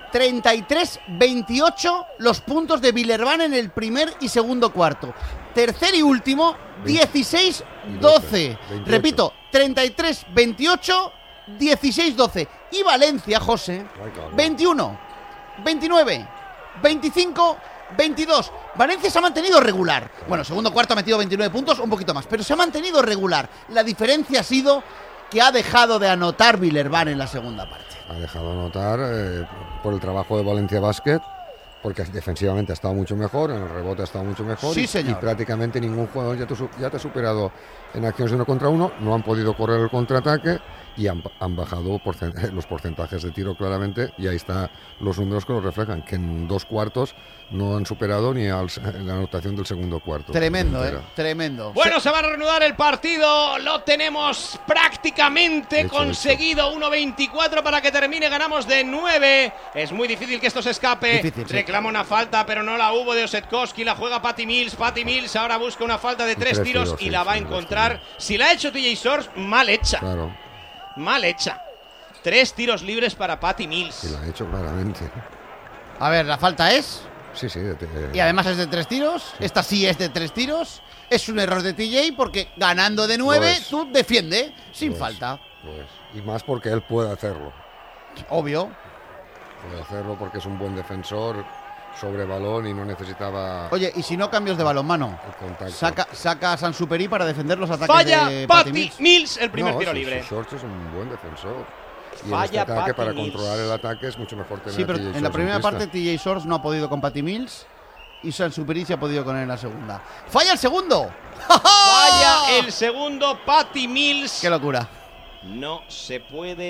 33-28 los puntos de Villerban en el primer y segundo cuarto. Tercer y último, 16-12. 28. Repito, 33-28, 16-12. Y Valencia, José, Ay, cabrón. 21, 29, 25, 22. Valencia se ha mantenido regular. Bueno, segundo cuarto ha metido 29 puntos, un poquito más, pero se ha mantenido regular. La diferencia ha sido que ha dejado de anotar Villerban en la segunda parte. Ha dejado notar por el trabajo de Valencia Basket, porque defensivamente ha estado mucho mejor, en el rebote ha estado mucho mejor. Sí, y señor. prácticamente ningún jugador ya te ha superado en acciones de 1 contra 1. No han podido correr el contraataque y han bajado los porcentajes de tiro claramente. Y ahí están los números que lo reflejan, que en 2 cuartos no han superado ni la anotación del segundo cuarto. Tremendo, Entera. tremendo. Bueno, se va a reanudar el partido, lo tenemos prácticamente Hecho. conseguido, 1-24 para que termine, ganamos de 9, es muy difícil que esto se escape, Difícil, sí. reclama una falta pero no la hubo de Osetkowski, la juega Patty Mills ahora busca una falta de 3 3 tiros tiros, y sí, la va a sí, encontrar, si la ha hecho TJ Source, mal hecha, Claro, mal hecha, 3 tiros libres para Patty Mills. y lo ha hecho claramente. A ver, la falta es. Sí, sí. Y además es de 3 tiros. Esta sí es de 3 tiros. Es un error de TJ porque ganando de 9, Lo es. tú defiende sin Lo es. falta. Pues, y más porque él puede hacerlo. Obvio. Puede hacerlo porque es un buen defensor sobre balón y no necesitaba Oye, y si no cambios de balonmano, el contacto. saca a Sansuperi para defender los ataques Falla de Patty Mills. Mills el primer No, tiro sí, libre. Shorts es un buen defensor. Y Falla en este ataque, Patty para Mills. controlar el ataque, es mucho mejor tener Sí, pero a TJ en la Shorts primera pista. parte TJ Source no ha podido con Patty Mills y Sansuperi se ha podido con él en la segunda. ¡Falla el segundo! Falla el segundo Patty Mills. ¡Qué locura! No se puede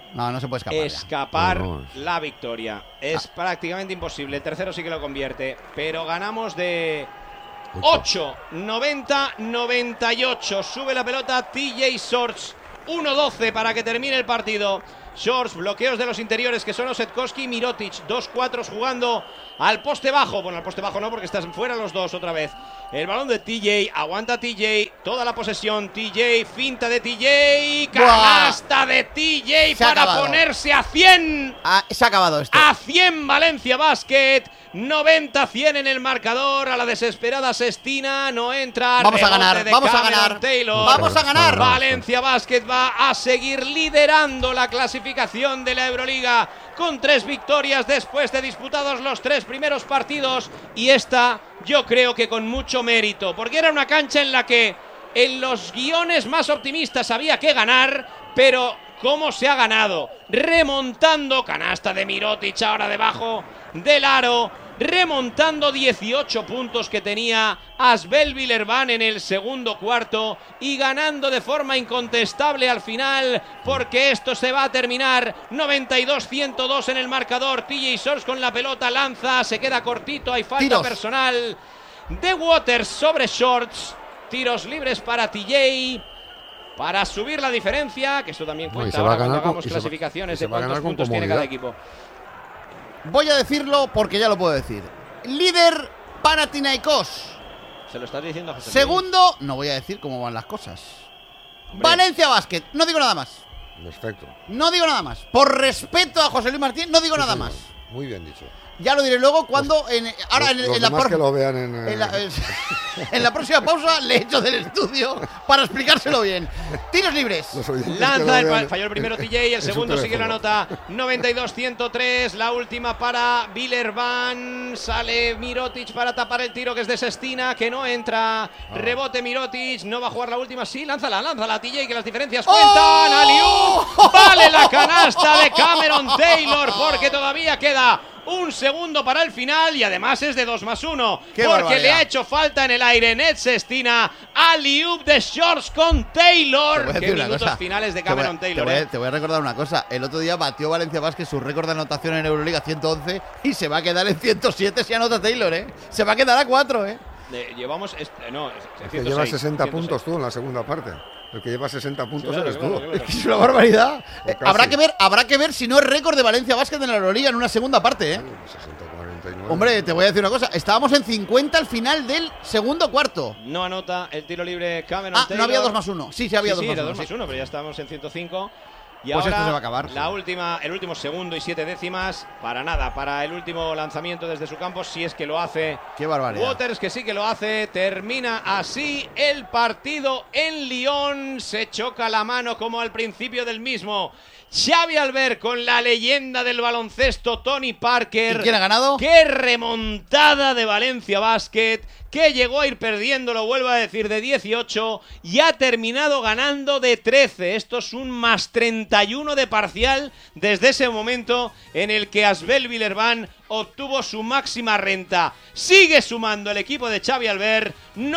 No se puede escapar. Escapar No. la victoria. Es prácticamente imposible. El tercero sí que lo convierte. Pero ganamos de 8, 90, 98. Sube la pelota TJ Shorts. 1-12 para que termine el partido. Shorts, bloqueos de los interiores que son Osetkowski y Mirotic. 2-4 jugando al poste bajo. Bueno, al poste bajo no, porque están fuera los dos otra vez. El balón de TJ, aguanta TJ, toda la posesión. TJ, finta de TJ, canasta de TJ para ponerse a 100. Se ha acabado esto. A 100 Valencia Basket. 90-100 en el marcador. A la desesperada Sestina. No entra. Vamos a ganar. Vamos a ganar. Vamos a ganar. Valencia Basket va a seguir liderando la clasificación de la Euroliga con 3 victorias después de disputados los 3 primeros partidos. Y esta, yo creo que con mucho mérito, porque era una cancha en la que en los guiones más optimistas había que ganar, pero ¿cómo se ha ganado? Remontando, canasta de Mirotic ahora debajo del aro, remontando 18 puntos que tenía Asbel Villeurbanne en el segundo cuarto y ganando de forma incontestable al final, porque esto se va a terminar 92-102 en el marcador. TJ Shorts con la pelota, lanza, se queda cortito, hay falta personal de Waters sobre Shorts. Tiros libres para TJ para subir la diferencia, que esto también cuenta ahora cuando hagamos clasificaciones de cuántos puntos tiene cada equipo. Voy a decirlo porque ya lo puedo decir. Líder Panathinaikos. Se lo estás diciendo a José Luis. Segundo, no voy a decir cómo van las cosas. Hombre. Valencia Basket, no digo nada más. Perfecto. No digo nada más. Por respeto a José Luis Martín, no digo nada más. Muy bien dicho. Ya lo diré luego cuando en los que lo vean en la próxima pausa le echo del estudio para explicárselo bien. Tiros libres. Lanza, falló el primero TJ, el segundo sigue la nota. 92-103, la última para Villeurbanne. Sale Mirotic para tapar el tiro que es de Sestina, que no entra. Rebote Mirotic, no va a jugar la última. Sí, lánzala TJ, que las diferencias cuentan. ¡Aliú! Vale la canasta de Cameron Taylor, porque todavía queda un segundo para el final y además es de 2+1 porque le ha hecho falta en el aire. Ned Sestina, alley-oop de Shorts con Taylor. Qué minutos finales de Cameron Taylor. Te voy a recordar una cosa. El otro día batió Valencia Basket su récord de anotación en Euroliga, 111, y se va a quedar en 107 si anota Taylor, Se va a quedar a 4, Llevamos... que llevas 60 puntos tú en la segunda parte. El que lleva 60 puntos eres tú. Es que es una barbaridad. Habrá que ver si no es récord de Valencia Basket en la Euroliga en una segunda parte, 60-49. Hombre, te voy a decir una cosa. Estábamos en 50 al final del segundo cuarto. No anota el tiro libre Cameron Taylor. No había 2+1. Sí, había 2+1. Era 2+1, pero ya estábamos en 105. Y pues ahora esto se va a acabar. El último segundo y 7 décimas. Para nada, para el último lanzamiento desde su campo, si es que lo hace. Qué barbaridad. Waters, que sí que lo hace. Termina así el partido en Lyon. Se choca la mano como al principio del mismo Xavi Albert con la leyenda del baloncesto Tony Parker. ¿Y quién ha ganado? ¡Qué remontada de Valencia Basket! Que llegó a ir perdiendo, lo vuelvo a decir, de 18 y ha terminado ganando de 13. Esto es un +31 de parcial desde ese momento en el que Asbel Villeurbanne obtuvo su máxima renta. Sigue sumando el equipo de Xavi Albert.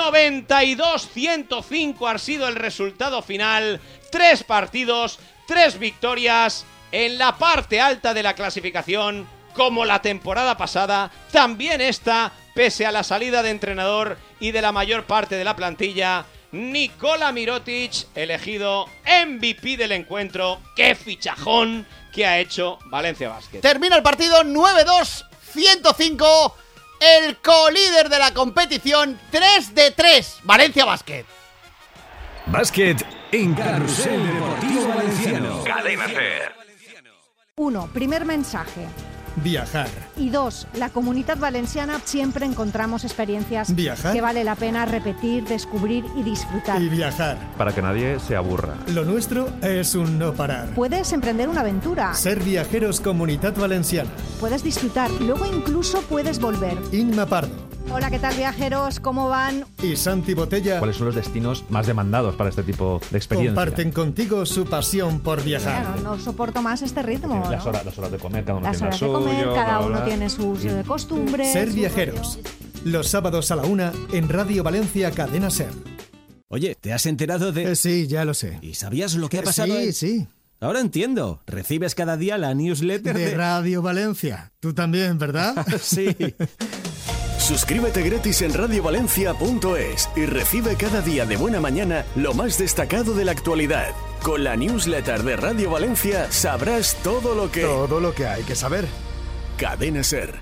92-105 ha sido el resultado final. 3 partidos, 3 victorias en la parte alta de la clasificación, como la temporada pasada. También esta, pese a la salida de entrenador y de la mayor parte de la plantilla. Nikola Mirotic, elegido MVP del encuentro. ¡Qué fichajón que ha hecho Valencia Basket! Termina el partido 9-2-105. El colíder de la competición, 3 de 3. Valencia Basket. Básquet en Carrusel Deportivo Valenciano. Cadena SER. 1. Primer mensaje. Viajar. Y 2. La Comunitat Valenciana siempre encontramos experiencias Viajar. que vale la pena repetir, descubrir y disfrutar. Y viajar. Para que nadie se aburra. Lo nuestro es un no parar. Puedes emprender una aventura. Ser viajeros Comunitat Valenciana. Puedes disfrutar, luego incluso puedes volver. Inma Pardo. Hola, ¿qué tal, viajeros? ¿Cómo van? Y Santi Botella. ¿Cuáles son los destinos más demandados para este tipo de experiencia? Comparten contigo su pasión por viajar. Claro, no soporto más este ritmo. Las horas de comer, cada uno las tiene horas la de comer, suyo, cada bla, uno bla. tiene sus costumbres. Ser viajeros. Los sábados a la 1 en Radio Valencia Cadena SER. Oye, ¿te has enterado de...? Sí, ya lo sé. ¿Y sabías lo que ha pasado? Sí. Ahora entiendo. Recibes cada día la newsletter De Radio Valencia. Tú también, ¿verdad? Sí. Suscríbete gratis en radiovalencia.es y recibe cada día de buena mañana lo más destacado de la actualidad. Con la newsletter de Radio Valencia sabrás todo lo que hay que saber. Cadena Ser.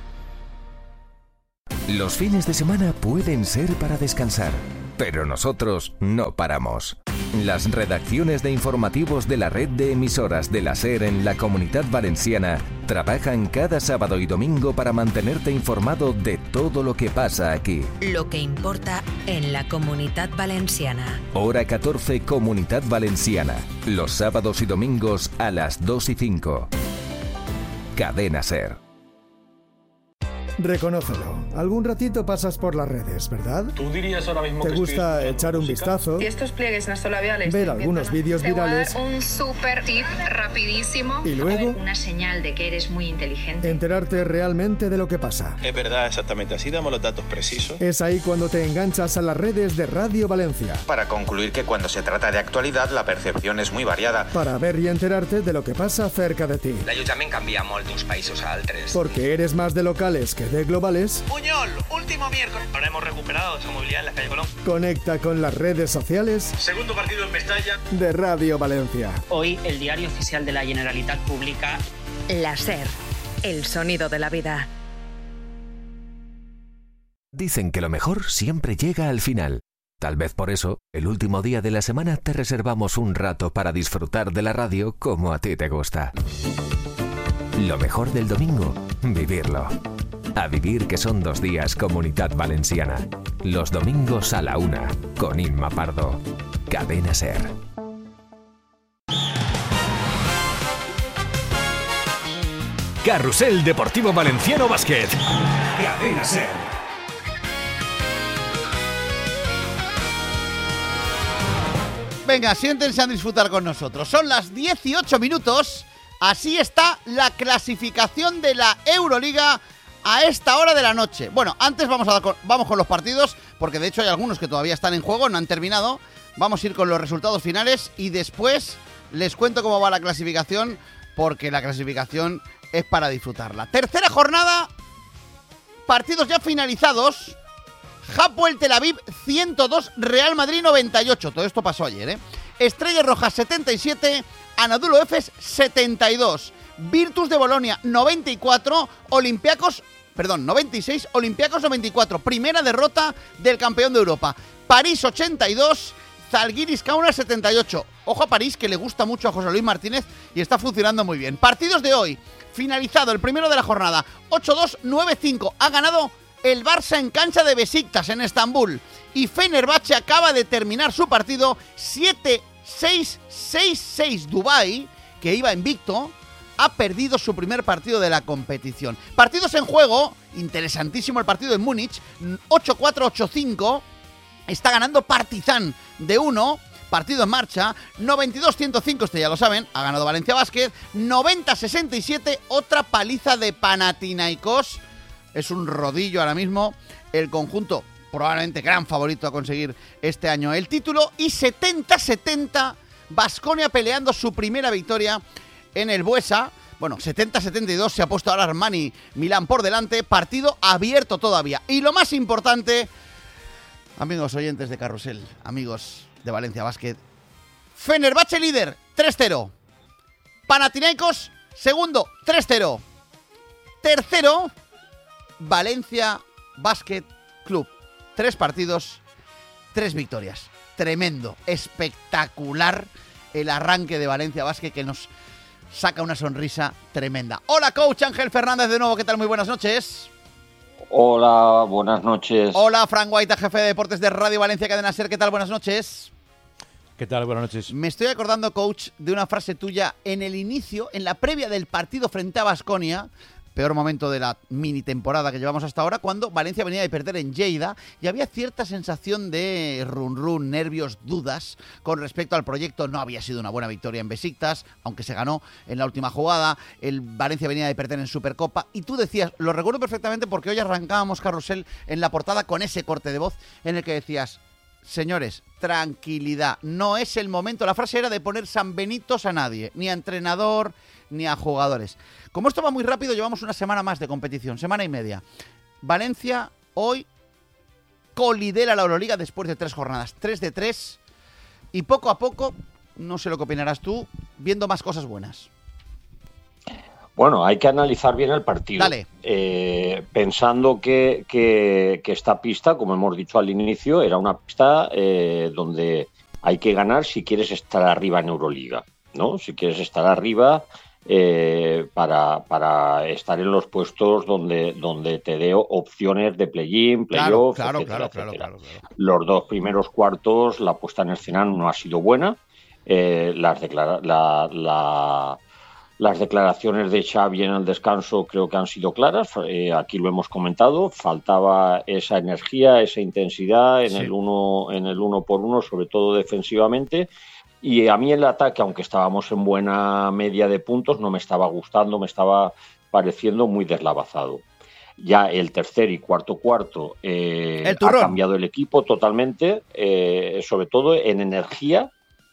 Los fines de semana pueden ser para descansar, pero nosotros no paramos. Las redacciones de informativos de la red de emisoras de la SER en la Comunidad Valenciana trabajan cada sábado y domingo para mantenerte informado de todo lo que pasa aquí. Lo que importa en la Comunidad Valenciana. Hora 14, Comunidad Valenciana. Los sábados y domingos a las 2:05. Cadena SER. Reconócelo. Algún ratito pasas por las redes, ¿verdad? Tú dirías ahora mismo ¿Te que gusta echar un vistazo? Y estos pliegues labiales. Ver algunos vídeos virales. Te voy a dar un súper tip rapidísimo. Y luego una señal de que eres muy inteligente. enterarte realmente de lo que pasa. Es verdad, exactamente así, damos los datos precisos. Es ahí cuando te enganchas a las redes de Radio Valencia. Para concluir que cuando se trata de actualidad, la percepción es muy variada. Para ver y enterarte de lo que pasa cerca de ti. L'allotjament canvia molt d'uns països a altres. Porque eres más de locales que de globales. Puñol, último miércoles. Ahora hemos recuperado esa movilidad en la calle Colón. Conecta con las redes sociales Segundo partido en Mestalla de Radio Valencia. Hoy el Diario Oficial de la Generalitat publica La SER, el sonido de la vida. Dicen que lo mejor siempre llega al final. Tal vez por eso, el último día de la semana te reservamos un rato para disfrutar de la radio como a ti te gusta. Lo mejor del domingo, vivirlo. A vivir, que son 2 días Comunidad Valenciana. Los domingos a la 1, con Inma Pardo. Cadena SER. Carrusel Deportivo Valenciano Básquet. Cadena SER. Venga, siéntense a disfrutar con nosotros. Son las 18 minutos. Así está la clasificación de la Euroliga a esta hora de la noche. Bueno, antes vamos con los partidos, porque de hecho hay algunos que todavía están en juego, no han terminado. Vamos a ir con los resultados finales y después les cuento cómo va la clasificación, porque la clasificación es para disfrutarla. Tercera jornada, partidos ya finalizados. Hapoel Tel Aviv 102, Real Madrid 98. Todo esto pasó ayer, ¿eh? Estrellas Rojas 77, Anadolu Efes 72. Virtus de Bolonia 94, 96, Olympiacos 94. Primera derrota del campeón de Europa. París 82, Zalgiris Kaunas 78. Ojo a París, que le gusta mucho a José Luis Martínez y está funcionando muy bien. Partidos de hoy, finalizado el primero de la jornada, 8-2, 9-5. Ha ganado el Barça en cancha de Besiktas en Estambul. Y Fenerbahce acaba de terminar su partido 7-6, 6-6. Dubái, que iba invicto, ha perdido su primer partido de la competición. Partidos en juego, interesantísimo el partido en Múnich, 8-4, 8-5. Está ganando Partizan de 1. Partido en marcha, 92-105, este ya lo saben, ha ganado Valencia Básquet, 90-67, otra paliza de Panathinaikos. Es un rodillo ahora mismo el conjunto, probablemente gran favorito a conseguir este año el título, y 70-70, Baskonia peleando su primera victoria en el Buesa. Bueno, 70-72, se ha puesto ahora Armani Milán por delante, partido abierto todavía. Y lo más importante, amigos oyentes de Carrusel, amigos de Valencia Básquet, Fenerbahce líder, 3-0. Panathinaikos, segundo, 3-0. Tercero, Valencia Básquet Club. 3 partidos, 3 victorias. Tremendo, espectacular el arranque de Valencia Básquet, que nos saca una sonrisa tremenda. Hola, coach Ángel Fernández de nuevo, ¿qué tal? Muy buenas noches. Hola, buenas noches. Hola, Fran Guaita, jefe de deportes de Radio Valencia Cadena SER, ¿qué tal? Buenas noches. ¿Qué tal? Buenas noches. Me estoy acordando, coach, de una frase tuya en el inicio, en la previa del partido frente a Baskonia, peor momento de la mini temporada que llevamos hasta ahora, cuando Valencia venía de perder en Lleida y había cierta sensación de run, nervios, dudas con respecto al proyecto. No había sido una buena victoria en Besiktas, aunque se ganó en la última jugada. El Valencia venía de perder en Supercopa y tú decías, lo recuerdo perfectamente porque hoy arrancábamos Carrusel en la portada con ese corte de voz en el que decías, señores, tranquilidad. No es el momento. La frase era de poner sanbenitos a nadie, ni a entrenador, ni a jugadores. Como esto va muy rápido, llevamos una semana más de competición, semana y media. Valencia hoy colidera la Euroliga después de 3 jornadas, 3 de 3, y poco a poco, no sé lo que opinarás tú, viendo más cosas buenas. Bueno, hay que analizar bien el partido. Dale. Pensando que esta pista, como hemos dicho al inicio, era una pista donde hay que ganar si quieres estar arriba en Euroliga, ¿no? Si quieres estar arriba para estar en los puestos donde te dé opciones de play-in, play-off, claro. Los 2 primeros cuartos, la puesta en escena no ha sido buena. Las declaraciones de Xavi en el descanso creo que han sido claras. Aquí lo hemos comentado. Faltaba esa energía, esa intensidad en el uno por uno, sobre todo defensivamente. Y a mí el ataque, aunque estábamos en buena media de puntos, no me estaba gustando, me estaba pareciendo muy deslavazado. Ya el tercer y cuarto ha cambiado el equipo totalmente, sobre todo en energía,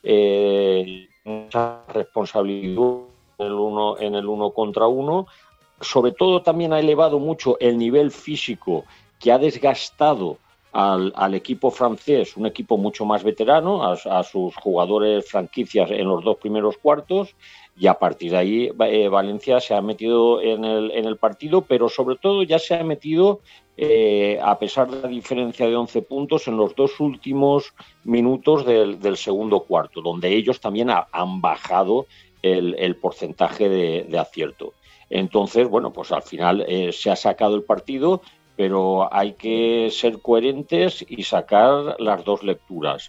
mucha responsabilidad en el uno contra uno. Sobre todo también ha elevado mucho el nivel físico que ha desgastado al equipo francés, un equipo mucho más veterano, a sus jugadores franquicias en los 2 primeros cuartos, y a partir de ahí Valencia se ha metido en el partido, pero sobre todo ya se ha metido, a pesar de la diferencia de 11 puntos, en los 2 últimos minutos del segundo cuarto, donde ellos también han bajado el porcentaje de acierto. Entonces, bueno, pues al final se ha sacado el partido, pero hay que ser coherentes y sacar las 2 lecturas.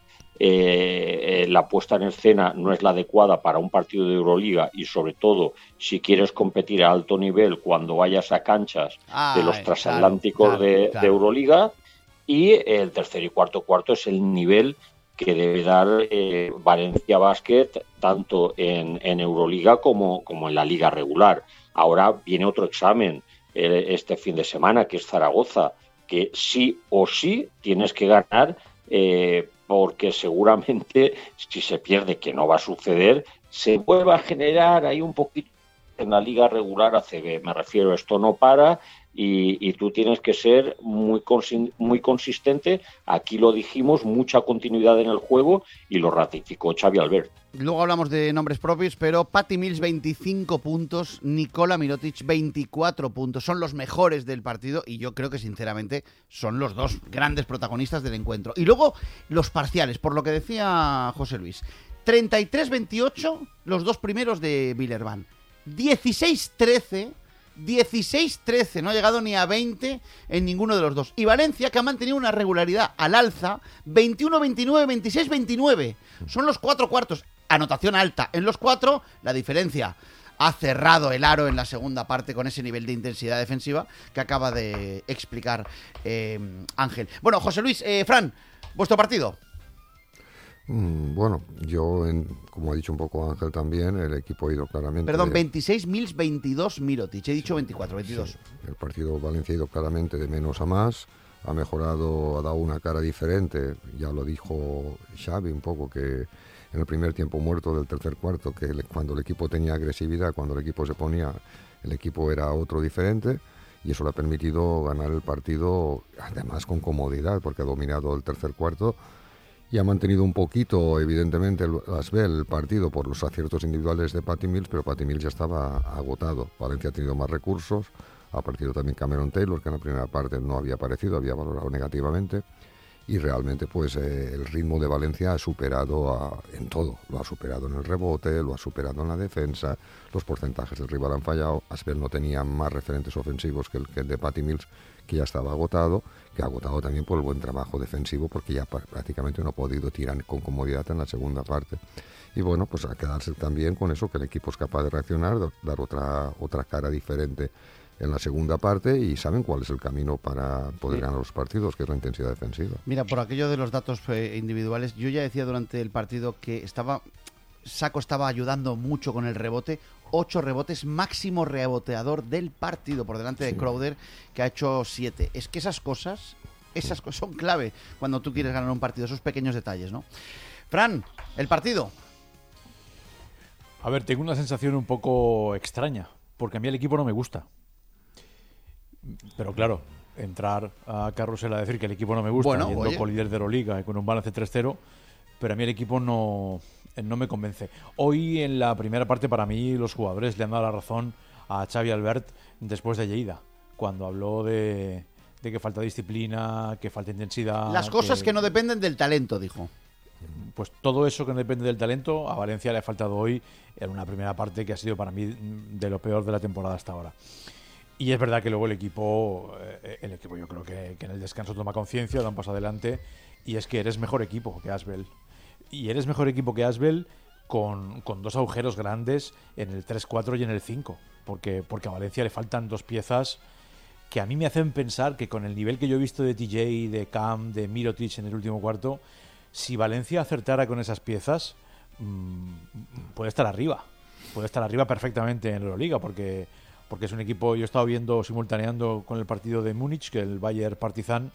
La puesta en escena no es la adecuada para un partido de Euroliga, y sobre todo si quieres competir a alto nivel cuando vayas a canchas de los transatlánticos de Euroliga. Y el tercer y cuarto es el nivel que debe dar Valencia Basket tanto en Euroliga como en la liga regular. Ahora viene otro examen este fin de semana, que es Zaragoza, que sí o sí tienes que ganar, porque seguramente si se pierde, que no va a suceder, se vuelva a generar ahí un poquito en la liga regular ACB. Me refiero, esto no para, y tú tienes que ser muy consistente. Aquí lo dijimos, mucha continuidad en el juego, y lo ratificó Xavi Albert. Luego hablamos de nombres propios, pero Patty Mills 25 puntos, Nikola Mirotic 24 puntos. Son los mejores del partido y yo creo que sinceramente son los 2 grandes protagonistas del encuentro. Y luego los parciales, por lo que decía José Luis. 33-28 los 2 primeros de Villerban. 16-13, no ha llegado ni a 20 en ninguno de los 2. Y Valencia, que ha mantenido una regularidad al alza, 21-29, 26-29. Son los 4 cuartos. Anotación alta en los 4, la diferencia ha cerrado el aro en la segunda parte con ese nivel de intensidad defensiva que acaba de explicar Ángel. Bueno, José Luis, Fran, ¿vuestro partido? Bueno, como ha dicho un poco Ángel también, el equipo ha ido claramente... Perdón, 26 Mills, 22 Mirotic, he dicho 24, 22. Sí, el partido Valencia ha ido claramente de menos a más, ha mejorado, ha dado una cara diferente, ya lo dijo Xavi un poco, que en el primer tiempo muerto del tercer cuarto, que cuando el equipo tenía agresividad, cuando el equipo se ponía, el equipo era otro diferente, y eso le ha permitido ganar el partido, además con comodidad, porque ha dominado el tercer cuarto y ha mantenido un poquito, evidentemente, el partido por los aciertos individuales de Patty Mills, pero Patty Mills ya estaba agotado. Valencia ha tenido más recursos, ha partido también Cameron Taylor, que en la primera parte no había aparecido, había valorado negativamente, y realmente pues el ritmo de Valencia ha superado en todo, lo ha superado en el rebote, lo ha superado en la defensa, los porcentajes del rival han fallado. Asbel no tenía más referentes ofensivos que el de Patty Mills, que ya estaba agotado, que ha agotado también por el buen trabajo defensivo, porque ya prácticamente no ha podido tirar con comodidad en la segunda parte. Y bueno, pues a quedarse también con eso, que el equipo es capaz de reaccionar, dar otra cara diferente en la segunda parte, y saben cuál es el camino para poder ganar los partidos, que es la intensidad defensiva. Mira, por aquello de los datos individuales, yo ya decía durante el partido que Sacco estaba ayudando mucho con el rebote, 8 rebotes, máximo reboteador del partido, por delante de Crowder, que ha hecho 7. Es que esas cosas esas cosas son clave cuando tú quieres ganar un partido, esos pequeños detalles, ¿no? Fran, el partido. A ver, tengo una sensación un poco extraña, porque a mí el equipo no me gusta. Pero claro, entrar a Carrusel a decir que el equipo no me gusta, yendo con líder de Euroliga y con un balance 3-0, pero a mí el equipo no me convence. Hoy en la primera parte para mí los jugadores le han dado la razón a Xavi Albert después de Lleida, cuando habló de que falta disciplina, que falta intensidad. Las cosas que no dependen del talento, dijo. Pues todo eso que no depende del talento, a Valencia le ha faltado hoy en una primera parte que ha sido para mí de lo peor de la temporada hasta ahora. Y es verdad que luego el equipo yo creo que en el descanso toma conciencia, da un paso adelante, y es que eres mejor equipo que Asbel. Y eres mejor equipo que Asbel con dos agujeros grandes en el 3-4 y en el 5, porque a Valencia le faltan dos piezas que a mí me hacen pensar que con el nivel que yo he visto de TJ, de Cam, de Mirotic en el último cuarto, si Valencia acertara con esas piezas, puede estar arriba perfectamente en Euroliga, porque es un equipo. Yo he estado simultaneando con el partido de Múnich, que el Bayer Partizan,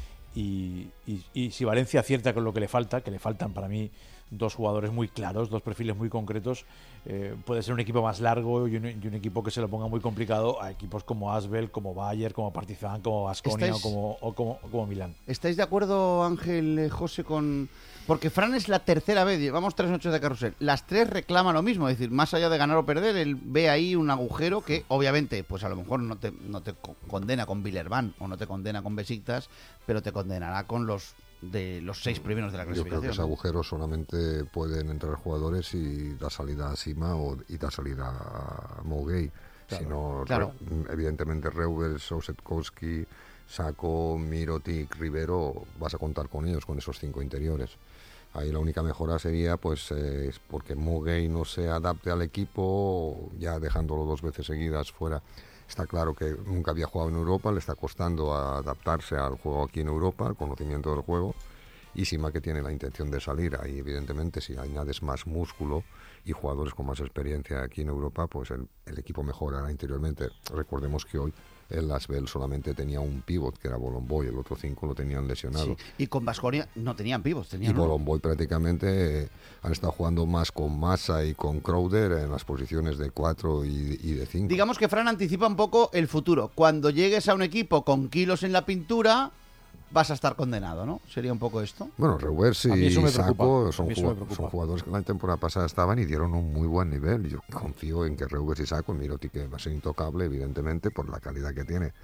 y si Valencia acierta con lo que le faltan para mí dos jugadores muy claros, dos perfiles muy concretos, puede ser un equipo más largo y un equipo que se lo ponga muy complicado a equipos como Asbel, como Bayer, como Partizan, como Baskonia o como Milán. ¿Estáis de acuerdo, Ángel, José, con...? Porque Fran es la tercera vez, llevamos 3 noches de Carrusel, las 3 reclaman lo mismo, es decir, más allá de ganar o perder, él ve ahí un agujero que obviamente, pues a lo mejor no te condena con Villerban o no te condena con Besiktas, pero te condenará con los 6 primeros de la clasificación. Yo creo que ese agujero solamente pueden entrar jugadores y da salida a Sima y da salida a Mogay. Claro, si no, claro. Evidentemente Reubel, Sousetkowski, Sacco, Mirotic, Rivero, vas a contar con ellos, con esos 5 interiores. Ahí la única mejora sería pues porque Mogay no se adapte al equipo, ya dejándolo 2 veces seguidas fuera. Está claro que nunca había jugado en Europa, le está costando adaptarse al juego aquí en Europa, al conocimiento del juego, y Sima que tiene la intención de salir. Ahí evidentemente si añades más músculo y jugadores con más experiencia aquí en Europa, pues el equipo mejorará interiormente. Recordemos que hoy el Asbel solamente tenía un pívot, que era Bolomboy, el otro 5 lo tenían lesionado. Sí. Y con Baskonia no tenían pivots. Y Bolomboy prácticamente han estado jugando más con Massa y con Crowder en las posiciones de 4 y de 5. Digamos que Fran anticipa un poco el futuro. Cuando llegues a un equipo con kilos en la pintura, vas a estar condenado, ¿no? Sería un poco esto. Bueno, Reuvers y Sacco son jugadores que la temporada pasada estaban y dieron un muy buen nivel. Yo confío en que Reuvers y Sacco, Mirotic que va a ser intocable, evidentemente, por la calidad que tiene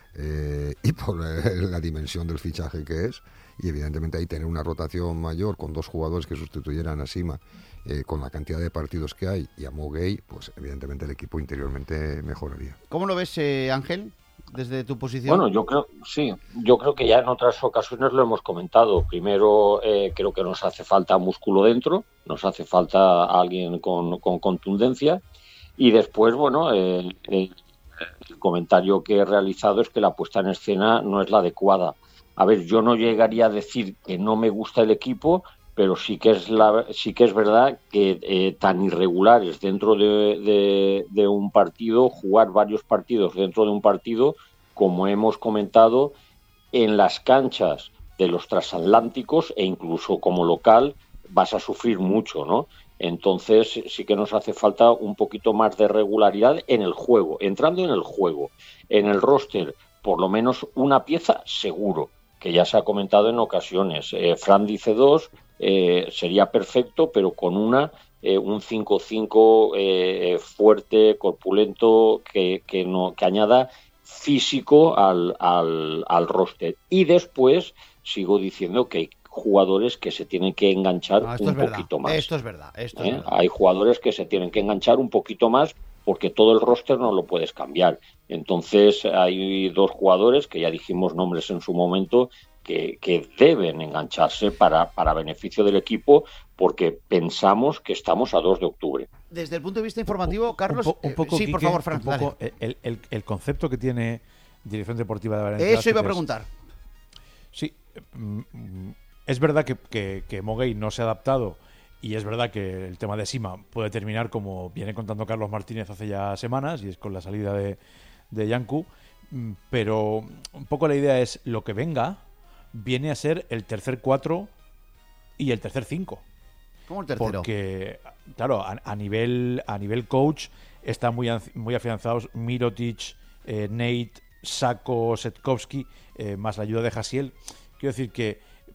y por la dimensión del fichaje que es. Y evidentemente ahí tener una rotación mayor con 2 jugadores que sustituyeran a Sima, con la cantidad de partidos que hay, y a Mogay, pues evidentemente el equipo interiormente mejoraría. ¿Cómo lo ves, Ángel? Desde tu posición. Bueno, yo creo que ya en otras ocasiones lo hemos comentado. Primero, creo que nos hace falta músculo dentro, nos hace falta alguien con contundencia, y después, bueno, el comentario que he realizado es que la puesta en escena no es la adecuada. A ver, yo no llegaría a decir que no me gusta el equipo, pero sí que es verdad que tan irregulares dentro de un partido, jugar varios partidos dentro de un partido, como hemos comentado, en las canchas de los transatlánticos e incluso como local vas a sufrir mucho, ¿no? Entonces sí que nos hace falta un poquito más de regularidad en el juego, entrando en el juego. En el roster, por lo menos una pieza seguro, que ya se ha comentado en ocasiones. Fran dice 2, sería perfecto, pero con un 5-5 fuerte, corpulento, que añada físico al roster. Y después sigo diciendo que hay jugadores que se tienen que enganchar un poquito más. Esto es verdad. Hay jugadores que se tienen que enganchar un poquito más, porque todo el roster no lo puedes cambiar. Entonces hay 2 jugadores que ya dijimos nombres en su momento que deben engancharse para beneficio del equipo, porque pensamos que estamos a 2 de octubre. Desde el punto de vista informativo, Carlos, un poco, sí, Quique, por favor, Fran, un poco el concepto que tiene Dirección Deportiva de Valencia. Eso iba a preguntar. Sí, es verdad que Mogay no se ha adaptado, y es verdad que el tema de Sima puede terminar como viene contando Carlos Martínez hace ya semanas, y es con la salida de Yanku, pero un poco la idea es lo que venga, viene a ser el tercer 4 y el tercer 5. ¿Cómo el tercero? Porque, claro, a nivel coach están muy afianzados Mirotic, Nate, Sako, Setkowski, más la ayuda de Jasiel. Quiero decir que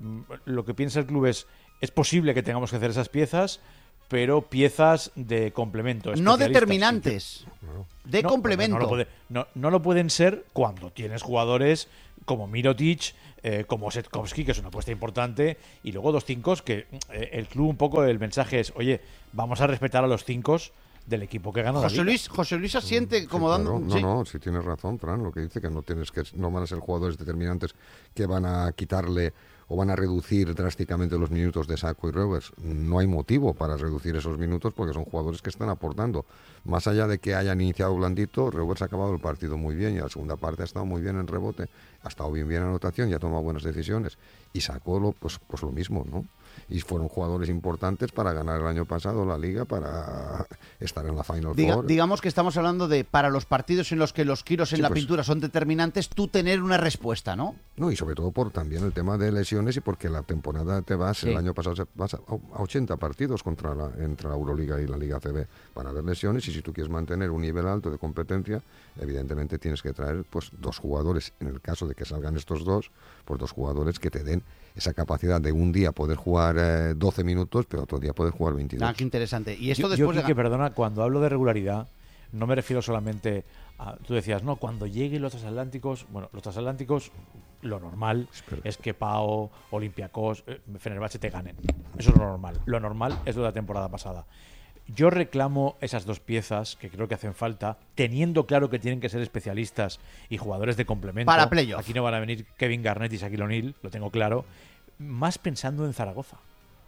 lo que piensa el club es posible que tengamos que hacer esas piezas, pero piezas de complemento. No determinantes, de complemento. No lo pueden ser cuando tienes jugadores como Mirotic, como Setkowski, que es una apuesta importante, y luego 2 5 que el club un poco el mensaje es, oye, vamos a respetar a los 5 del equipo que ganó la Liga. José Luis asiente como dando... Claro. No, sí tienes razón, Fran, lo que dice, que no van a ser jugadores determinantes que van a quitarle o van a reducir drásticamente los minutos de Sako y Reuvers. No hay motivo para reducir esos minutos porque son jugadores que están aportando. Más allá de que hayan iniciado blandito, Reuvers ha acabado el partido muy bien y la segunda parte ha estado muy bien en rebote, ha estado bien en anotación y ha tomado buenas decisiones. Y Sako, pues lo mismo, ¿no? Y fueron jugadores importantes para ganar el año pasado la Liga, para estar en la Final Four. Digamos que estamos hablando de, para los partidos en los que los giros en la pintura son determinantes, tú tener una respuesta, ¿no? No, y sobre todo por también el tema de lesiones y porque la temporada el año pasado vas a 80 partidos entre la Euroliga y la Liga ACB para ver lesiones, y si tú quieres mantener un nivel alto de competencia, evidentemente tienes que traer pues 2 jugadores, en el caso de que salgan estos 2, pues 2 jugadores que te den esa capacidad de un día poder jugar 12 minutos, pero otro día poder jugar 22. Qué interesante. Y esto yo perdona, cuando hablo de regularidad, no me refiero solamente a... Tú decías, no, cuando lleguen los transatlánticos... Bueno, los transatlánticos, lo normal es que Pau, Olympiacos, Fenerbahce te ganen. Eso es lo normal. Lo normal es lo de la temporada pasada. Yo reclamo esas 2 piezas que creo que hacen falta, teniendo claro que tienen que ser especialistas y jugadores de complemento. Para playoff. Aquí no van a venir Kevin Garnett y Shaquille O'Neal, lo tengo claro. Más pensando en Zaragoza,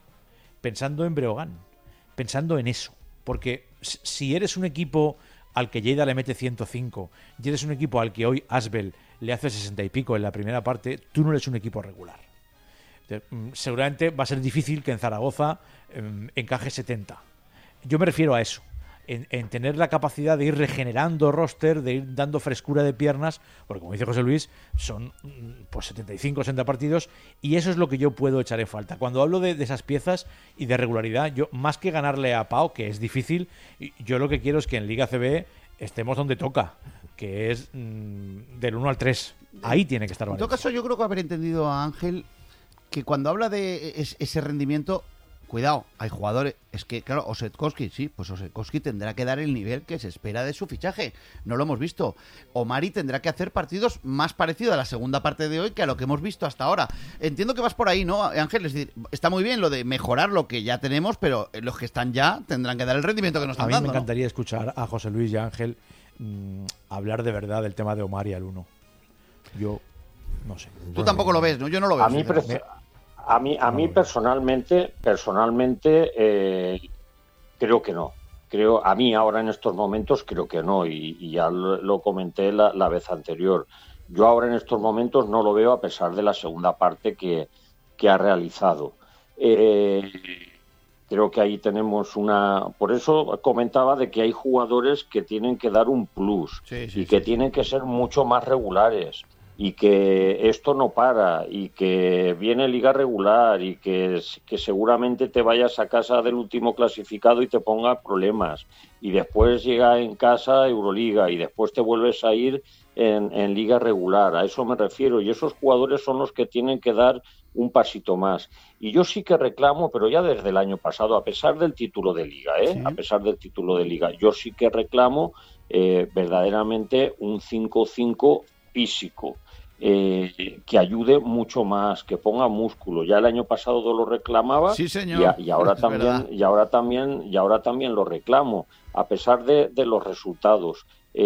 pensando en Breogán, pensando en eso. Porque si eres un equipo al que Lleida le mete 105 y eres un equipo al que hoy Asbel le hace 60 y pico en la primera parte, tú no eres un equipo regular. Seguramente va a ser difícil que en Zaragoza encaje 70. Yo me refiero a eso, en tener la capacidad de ir regenerando roster, de ir dando frescura de piernas, porque como dice José Luis, son pues 75, 60 partidos, y eso es lo que yo puedo echar en falta. Cuando hablo de esas piezas y de regularidad, yo más que ganarle a Pau, que es difícil, yo lo que quiero es que en Liga CB estemos donde toca, que es del 1 al 3. Ahí tiene que estar Valencia. En todo caso, yo creo que haber entendido a Ángel que cuando habla de ese rendimiento... Cuidado, hay jugadores, es que claro, Osetkowski, sí, pues Osetkowski tendrá que dar el nivel que se espera de su fichaje, no lo hemos visto. Omari tendrá que hacer partidos más parecidos a la segunda parte de hoy que a lo que hemos visto hasta ahora. Entiendo que vas por ahí, ¿no, Ángel? Es decir, está muy bien lo de mejorar lo que ya tenemos, pero los que están ya tendrán que dar el rendimiento que nos están dando. A mí me encantaría escuchar a José Luis y a Ángel hablar de verdad del tema de Omari al 1. Yo no sé. Tú tampoco lo ves, ¿no? Yo no lo veo. A mí personalmente creo que no. A mí ahora en estos momentos creo que no, y ya lo comenté la vez anterior. Yo ahora en estos momentos no lo veo a pesar de la segunda parte que ha realizado. Creo que ahí tenemos por eso comentaba de que hay jugadores que tienen que dar un plus que tienen que ser mucho más regulares. Y que esto no para, y que viene liga regular, y que seguramente te vayas a casa del último clasificado y te ponga problemas, y después llega en casa Euroliga, y después te vuelves a ir en liga regular. A eso me refiero, y esos jugadores son los que tienen que dar un pasito más. Y yo sí que reclamo, pero ya desde el año pasado, a pesar del título de liga, a pesar del título de liga, yo sí que reclamo verdaderamente un 5-5 físico. Que ayude mucho más, que ponga músculo. Ya el año pasado lo reclamaba, sí, señor. y ahora también lo reclamo, a pesar de los resultados.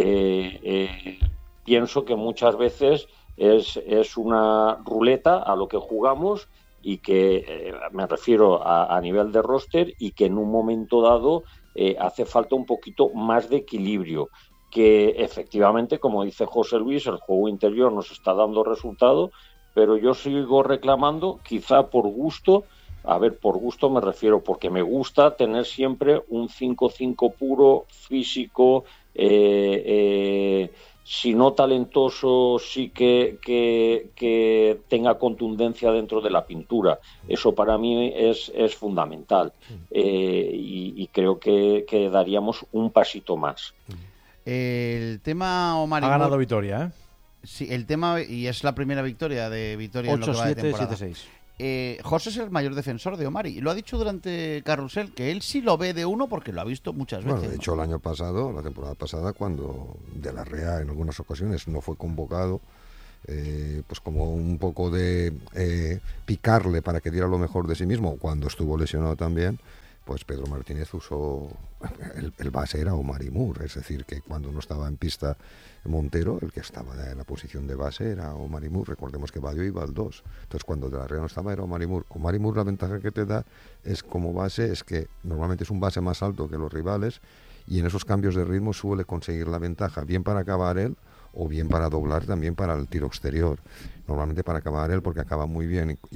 Pienso que muchas veces es una ruleta a lo que jugamos, y que me refiero a nivel de roster, y que en un momento dado hace falta un poquito más de equilibrio. Que efectivamente, como dice José Luis, el juego interior nos está dando resultado, pero yo sigo reclamando, quizá por gusto, por gusto me refiero, porque me gusta tener siempre un 5-5 puro, físico, si no talentoso, sí que tenga contundencia dentro de la pintura. Eso para mí es fundamental, y creo que daríamos un pasito más. El tema Omar ha ganado Vitoria, ¿eh? Sí, el tema, y es la primera victoria de Vitoria en lo que va de temporada. 8-7, 7-6. José es el mayor defensor de Omari. Lo ha dicho durante Carrusel, que él sí lo ve de uno porque lo ha visto muchas veces. Bueno, de hecho, el año pasado, la temporada pasada, cuando De la Rea en algunas ocasiones no fue convocado, pues como un poco de picarle para que diera lo mejor de sí mismo, cuando estuvo lesionado también, pues Pedro Martínez usó el base era Omari Moore, es decir, que cuando no estaba en pista Montero, el que estaba en la posición de base era Omari Moore. Recordemos que Badio iba al 2, entonces cuando De la Rea no estaba era Omari Moore. Omari Moore, la ventaja que te da es como base, es que normalmente es un base más alto que los rivales, y en esos cambios de ritmo suele conseguir la ventaja, bien para acabar él o bien para doblar también para el tiro exterior. Normalmente para acabar él, porque acaba muy bien